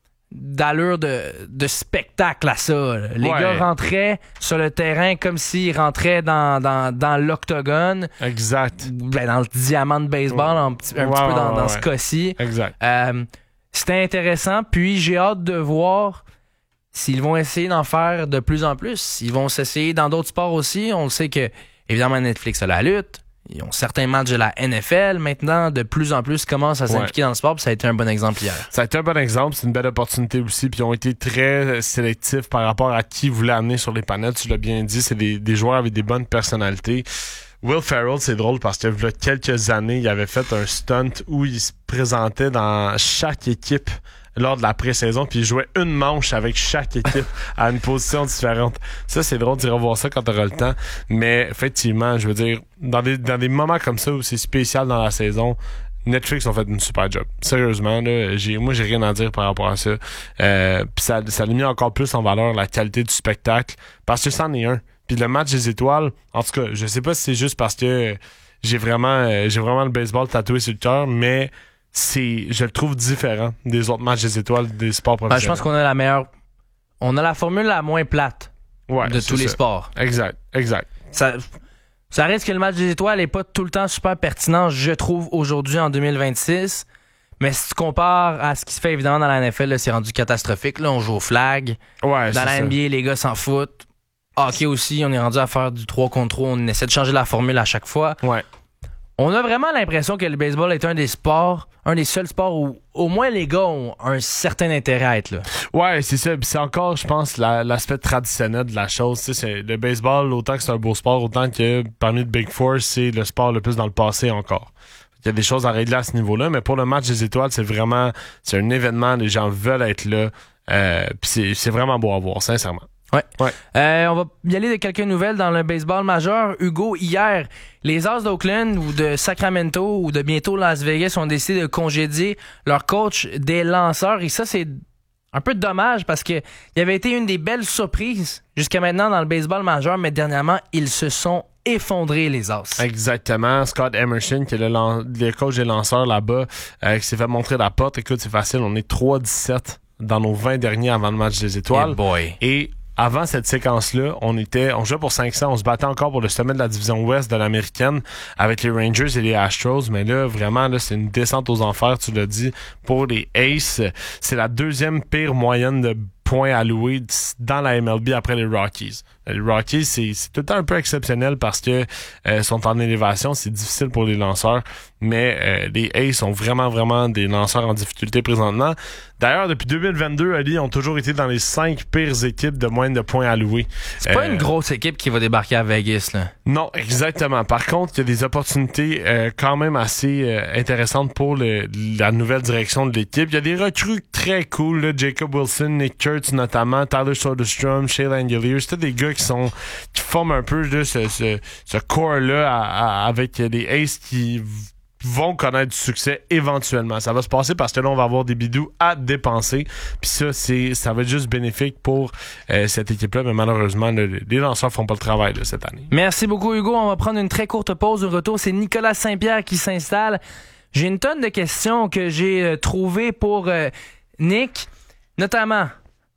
d'allure de, de spectacle à ça. Là. Les ouais. gars rentraient sur le terrain comme s'ils rentraient dans, dans, dans l'octogone. Exact. Ben, dans le diamant de baseball, ouais. un, petit, un ouais, petit peu ouais, dans, ouais, dans ouais. ce cas-ci. Exact. Euh, c'était intéressant, puis j'ai hâte de voir s'ils vont essayer d'en faire de plus en plus. Ils vont s'essayer dans d'autres sports aussi. On le sait que, évidemment, Netflix a la lutte. Ils ont certains matchs de la N F L. Maintenant, de plus en plus, commencent à s'impliquer ouais. dans le sport. Puis ça a été un bon exemple hier. Ça a été un bon exemple. C'est une belle opportunité aussi. Puis ils ont été très sélectifs par rapport à qui ils voulaient amener sur les panels. Tu l'as bien dit, c'est des, des joueurs avec des bonnes personnalités. Will Ferrell, c'est drôle parce que il y a quelques années, il avait fait un stunt où il se présentait dans chaque équipe lors de la pré-saison, puis il jouait une manche avec chaque équipe à une position différente. Ça, c'est drôle d'y revoir ça quand t'auras le temps. Mais effectivement, je veux dire, dans des, dans des moments comme ça où c'est spécial dans la saison, Netflix ont fait une super job. Sérieusement, là, j'ai, moi, j'ai rien à dire par rapport à ça. Euh, puis ça, ça a mis encore plus en valeur la qualité du spectacle, parce que c'en est un. Puis le match des étoiles, en tout cas, je sais pas si c'est juste parce que j'ai vraiment, euh, j'ai vraiment le baseball tatoué sur le cœur, mais c'est, je le trouve différent des autres matchs des étoiles des sports professionnels. Ben, je pense qu'on a la meilleure, on a la formule la moins plate ouais, de tous ça. les sports. Exact, exact. Ça, ça reste que le match des étoiles n'est pas tout le temps super pertinent, je trouve, aujourd'hui en deux mille vingt-six. Mais si tu compares à ce qui se fait évidemment dans la N F L, là, c'est rendu catastrophique. Là, on joue au flag. Ouais, dans la ça. N B A, les gars s'en foutent. Hockey aussi, on est rendu à faire du trois contre trois. On essaie de changer la formule à chaque fois. Ouais. On a vraiment l'impression que le baseball est un des sports, un des seuls sports où au moins les gars ont un certain intérêt à être là. Ouais, c'est ça. Puis c'est encore, je pense, la, l'aspect traditionnel de la chose. Tu sais, c'est, le baseball, autant que c'est un beau sport, autant que parmi le Big Four, c'est le sport le plus dans le passé encore. Il y a des choses à régler à ce niveau-là, mais pour le match des étoiles, c'est vraiment, c'est un événement, les gens veulent être là. Euh, puis c'est, c'est vraiment beau à voir, sincèrement. Ouais. ouais. Euh, on va y aller de quelques nouvelles dans le baseball majeur. Hugo, hier, les As d'Oakland ou de Sacramento ou de bientôt Las Vegas ont décidé de congédier leur coach des lanceurs. Et ça, c'est un peu dommage parce que il avait été une des belles surprises jusqu'à maintenant dans le baseball majeur, mais dernièrement, ils se sont effondrés, les As. Exactement. Scott Emerson, qui est le, lan- le coach des lanceurs là-bas, euh, qui s'est fait montrer la porte. Écoute, c'est facile, on est trois dix-sept dans nos vingt derniers avant le match des étoiles. Hey boy. Et avant cette séquence-là, on était, on jouait pour cinq cents, on se battait encore pour le sommet de la division ouest de l'américaine avec les Rangers et les Astros, mais là, vraiment, là, c'est une descente aux enfers, tu l'as dit, pour les Aces. C'est la deuxième pire moyenne de points alloués dans la M L B après les Rockies. Les Rockies, c'est, c'est tout le temps un peu exceptionnel parce que euh, sont en élévation, c'est difficile pour les lanceurs, mais euh, les Aces sont vraiment, vraiment des lanceurs en difficulté présentement. D'ailleurs, depuis deux mille vingt-deux, Ali, ont toujours été dans les cinq pires équipes de moyenne de points alloués. C'est pas euh, une grosse équipe qui va débarquer à Vegas, là. Non, exactement. Par contre, il y a des opportunités euh, quand même assez euh, intéressantes pour le, la nouvelle direction de l'équipe. Il y a des recrues très cool, là, Jacob Wilson, Nick Kurtz notamment, Tyler Soderstrom, Shea Langeliers. C'est des gars qui sont qui forment un peu là, ce, ce, ce core-là à, à, avec les Aces qui vont connaître du succès éventuellement. Ça va se passer parce que là, on va avoir des bidous à dépenser. Puis ça, c'est ça va être juste bénéfique pour euh, cette équipe-là. Mais malheureusement, là, les lanceurs font pas le travail là, cette année. Merci beaucoup, Hugo. On va prendre une très courte pause. Au retour, c'est Nicolas Saint-Pierre qui s'installe. J'ai une tonne de questions que j'ai euh, trouvées pour euh, Nick. Notamment,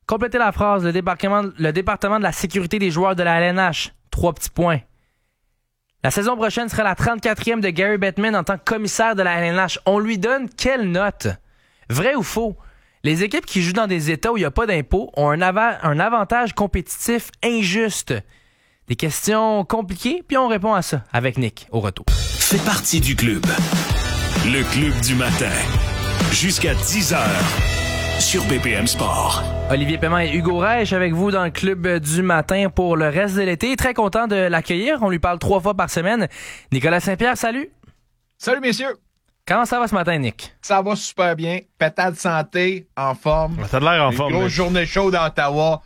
Complétez la phrase. Le département, le département de la sécurité des joueurs de la L N H. Trois petits points. La saison prochaine sera la trente-quatrième de Gary Bettman en tant que commissaire de la L N H. On lui donne quelle note? Vrai ou faux? Les équipes qui jouent dans des États où il n'y a pas d'impôts ont un, ava- un avantage compétitif injuste. Des questions compliquées, puis on répond à ça avec Nick au retour. Fais partie du club. Le club du matin. Jusqu'à dix heures sur B P M Sport. Olivier Paiement et Hugo Reich avec vous dans le club du matin pour le reste de l'été. Très content de l'accueillir. On lui parle trois fois par semaine. Nicolas Saint-Pierre, salut. Salut messieurs. Comment ça va ce matin, Nick? Ça va super bien. Pétard de santé, en forme. Ça a l'air en Une forme. grosse Nick. journée chaude à Ottawa.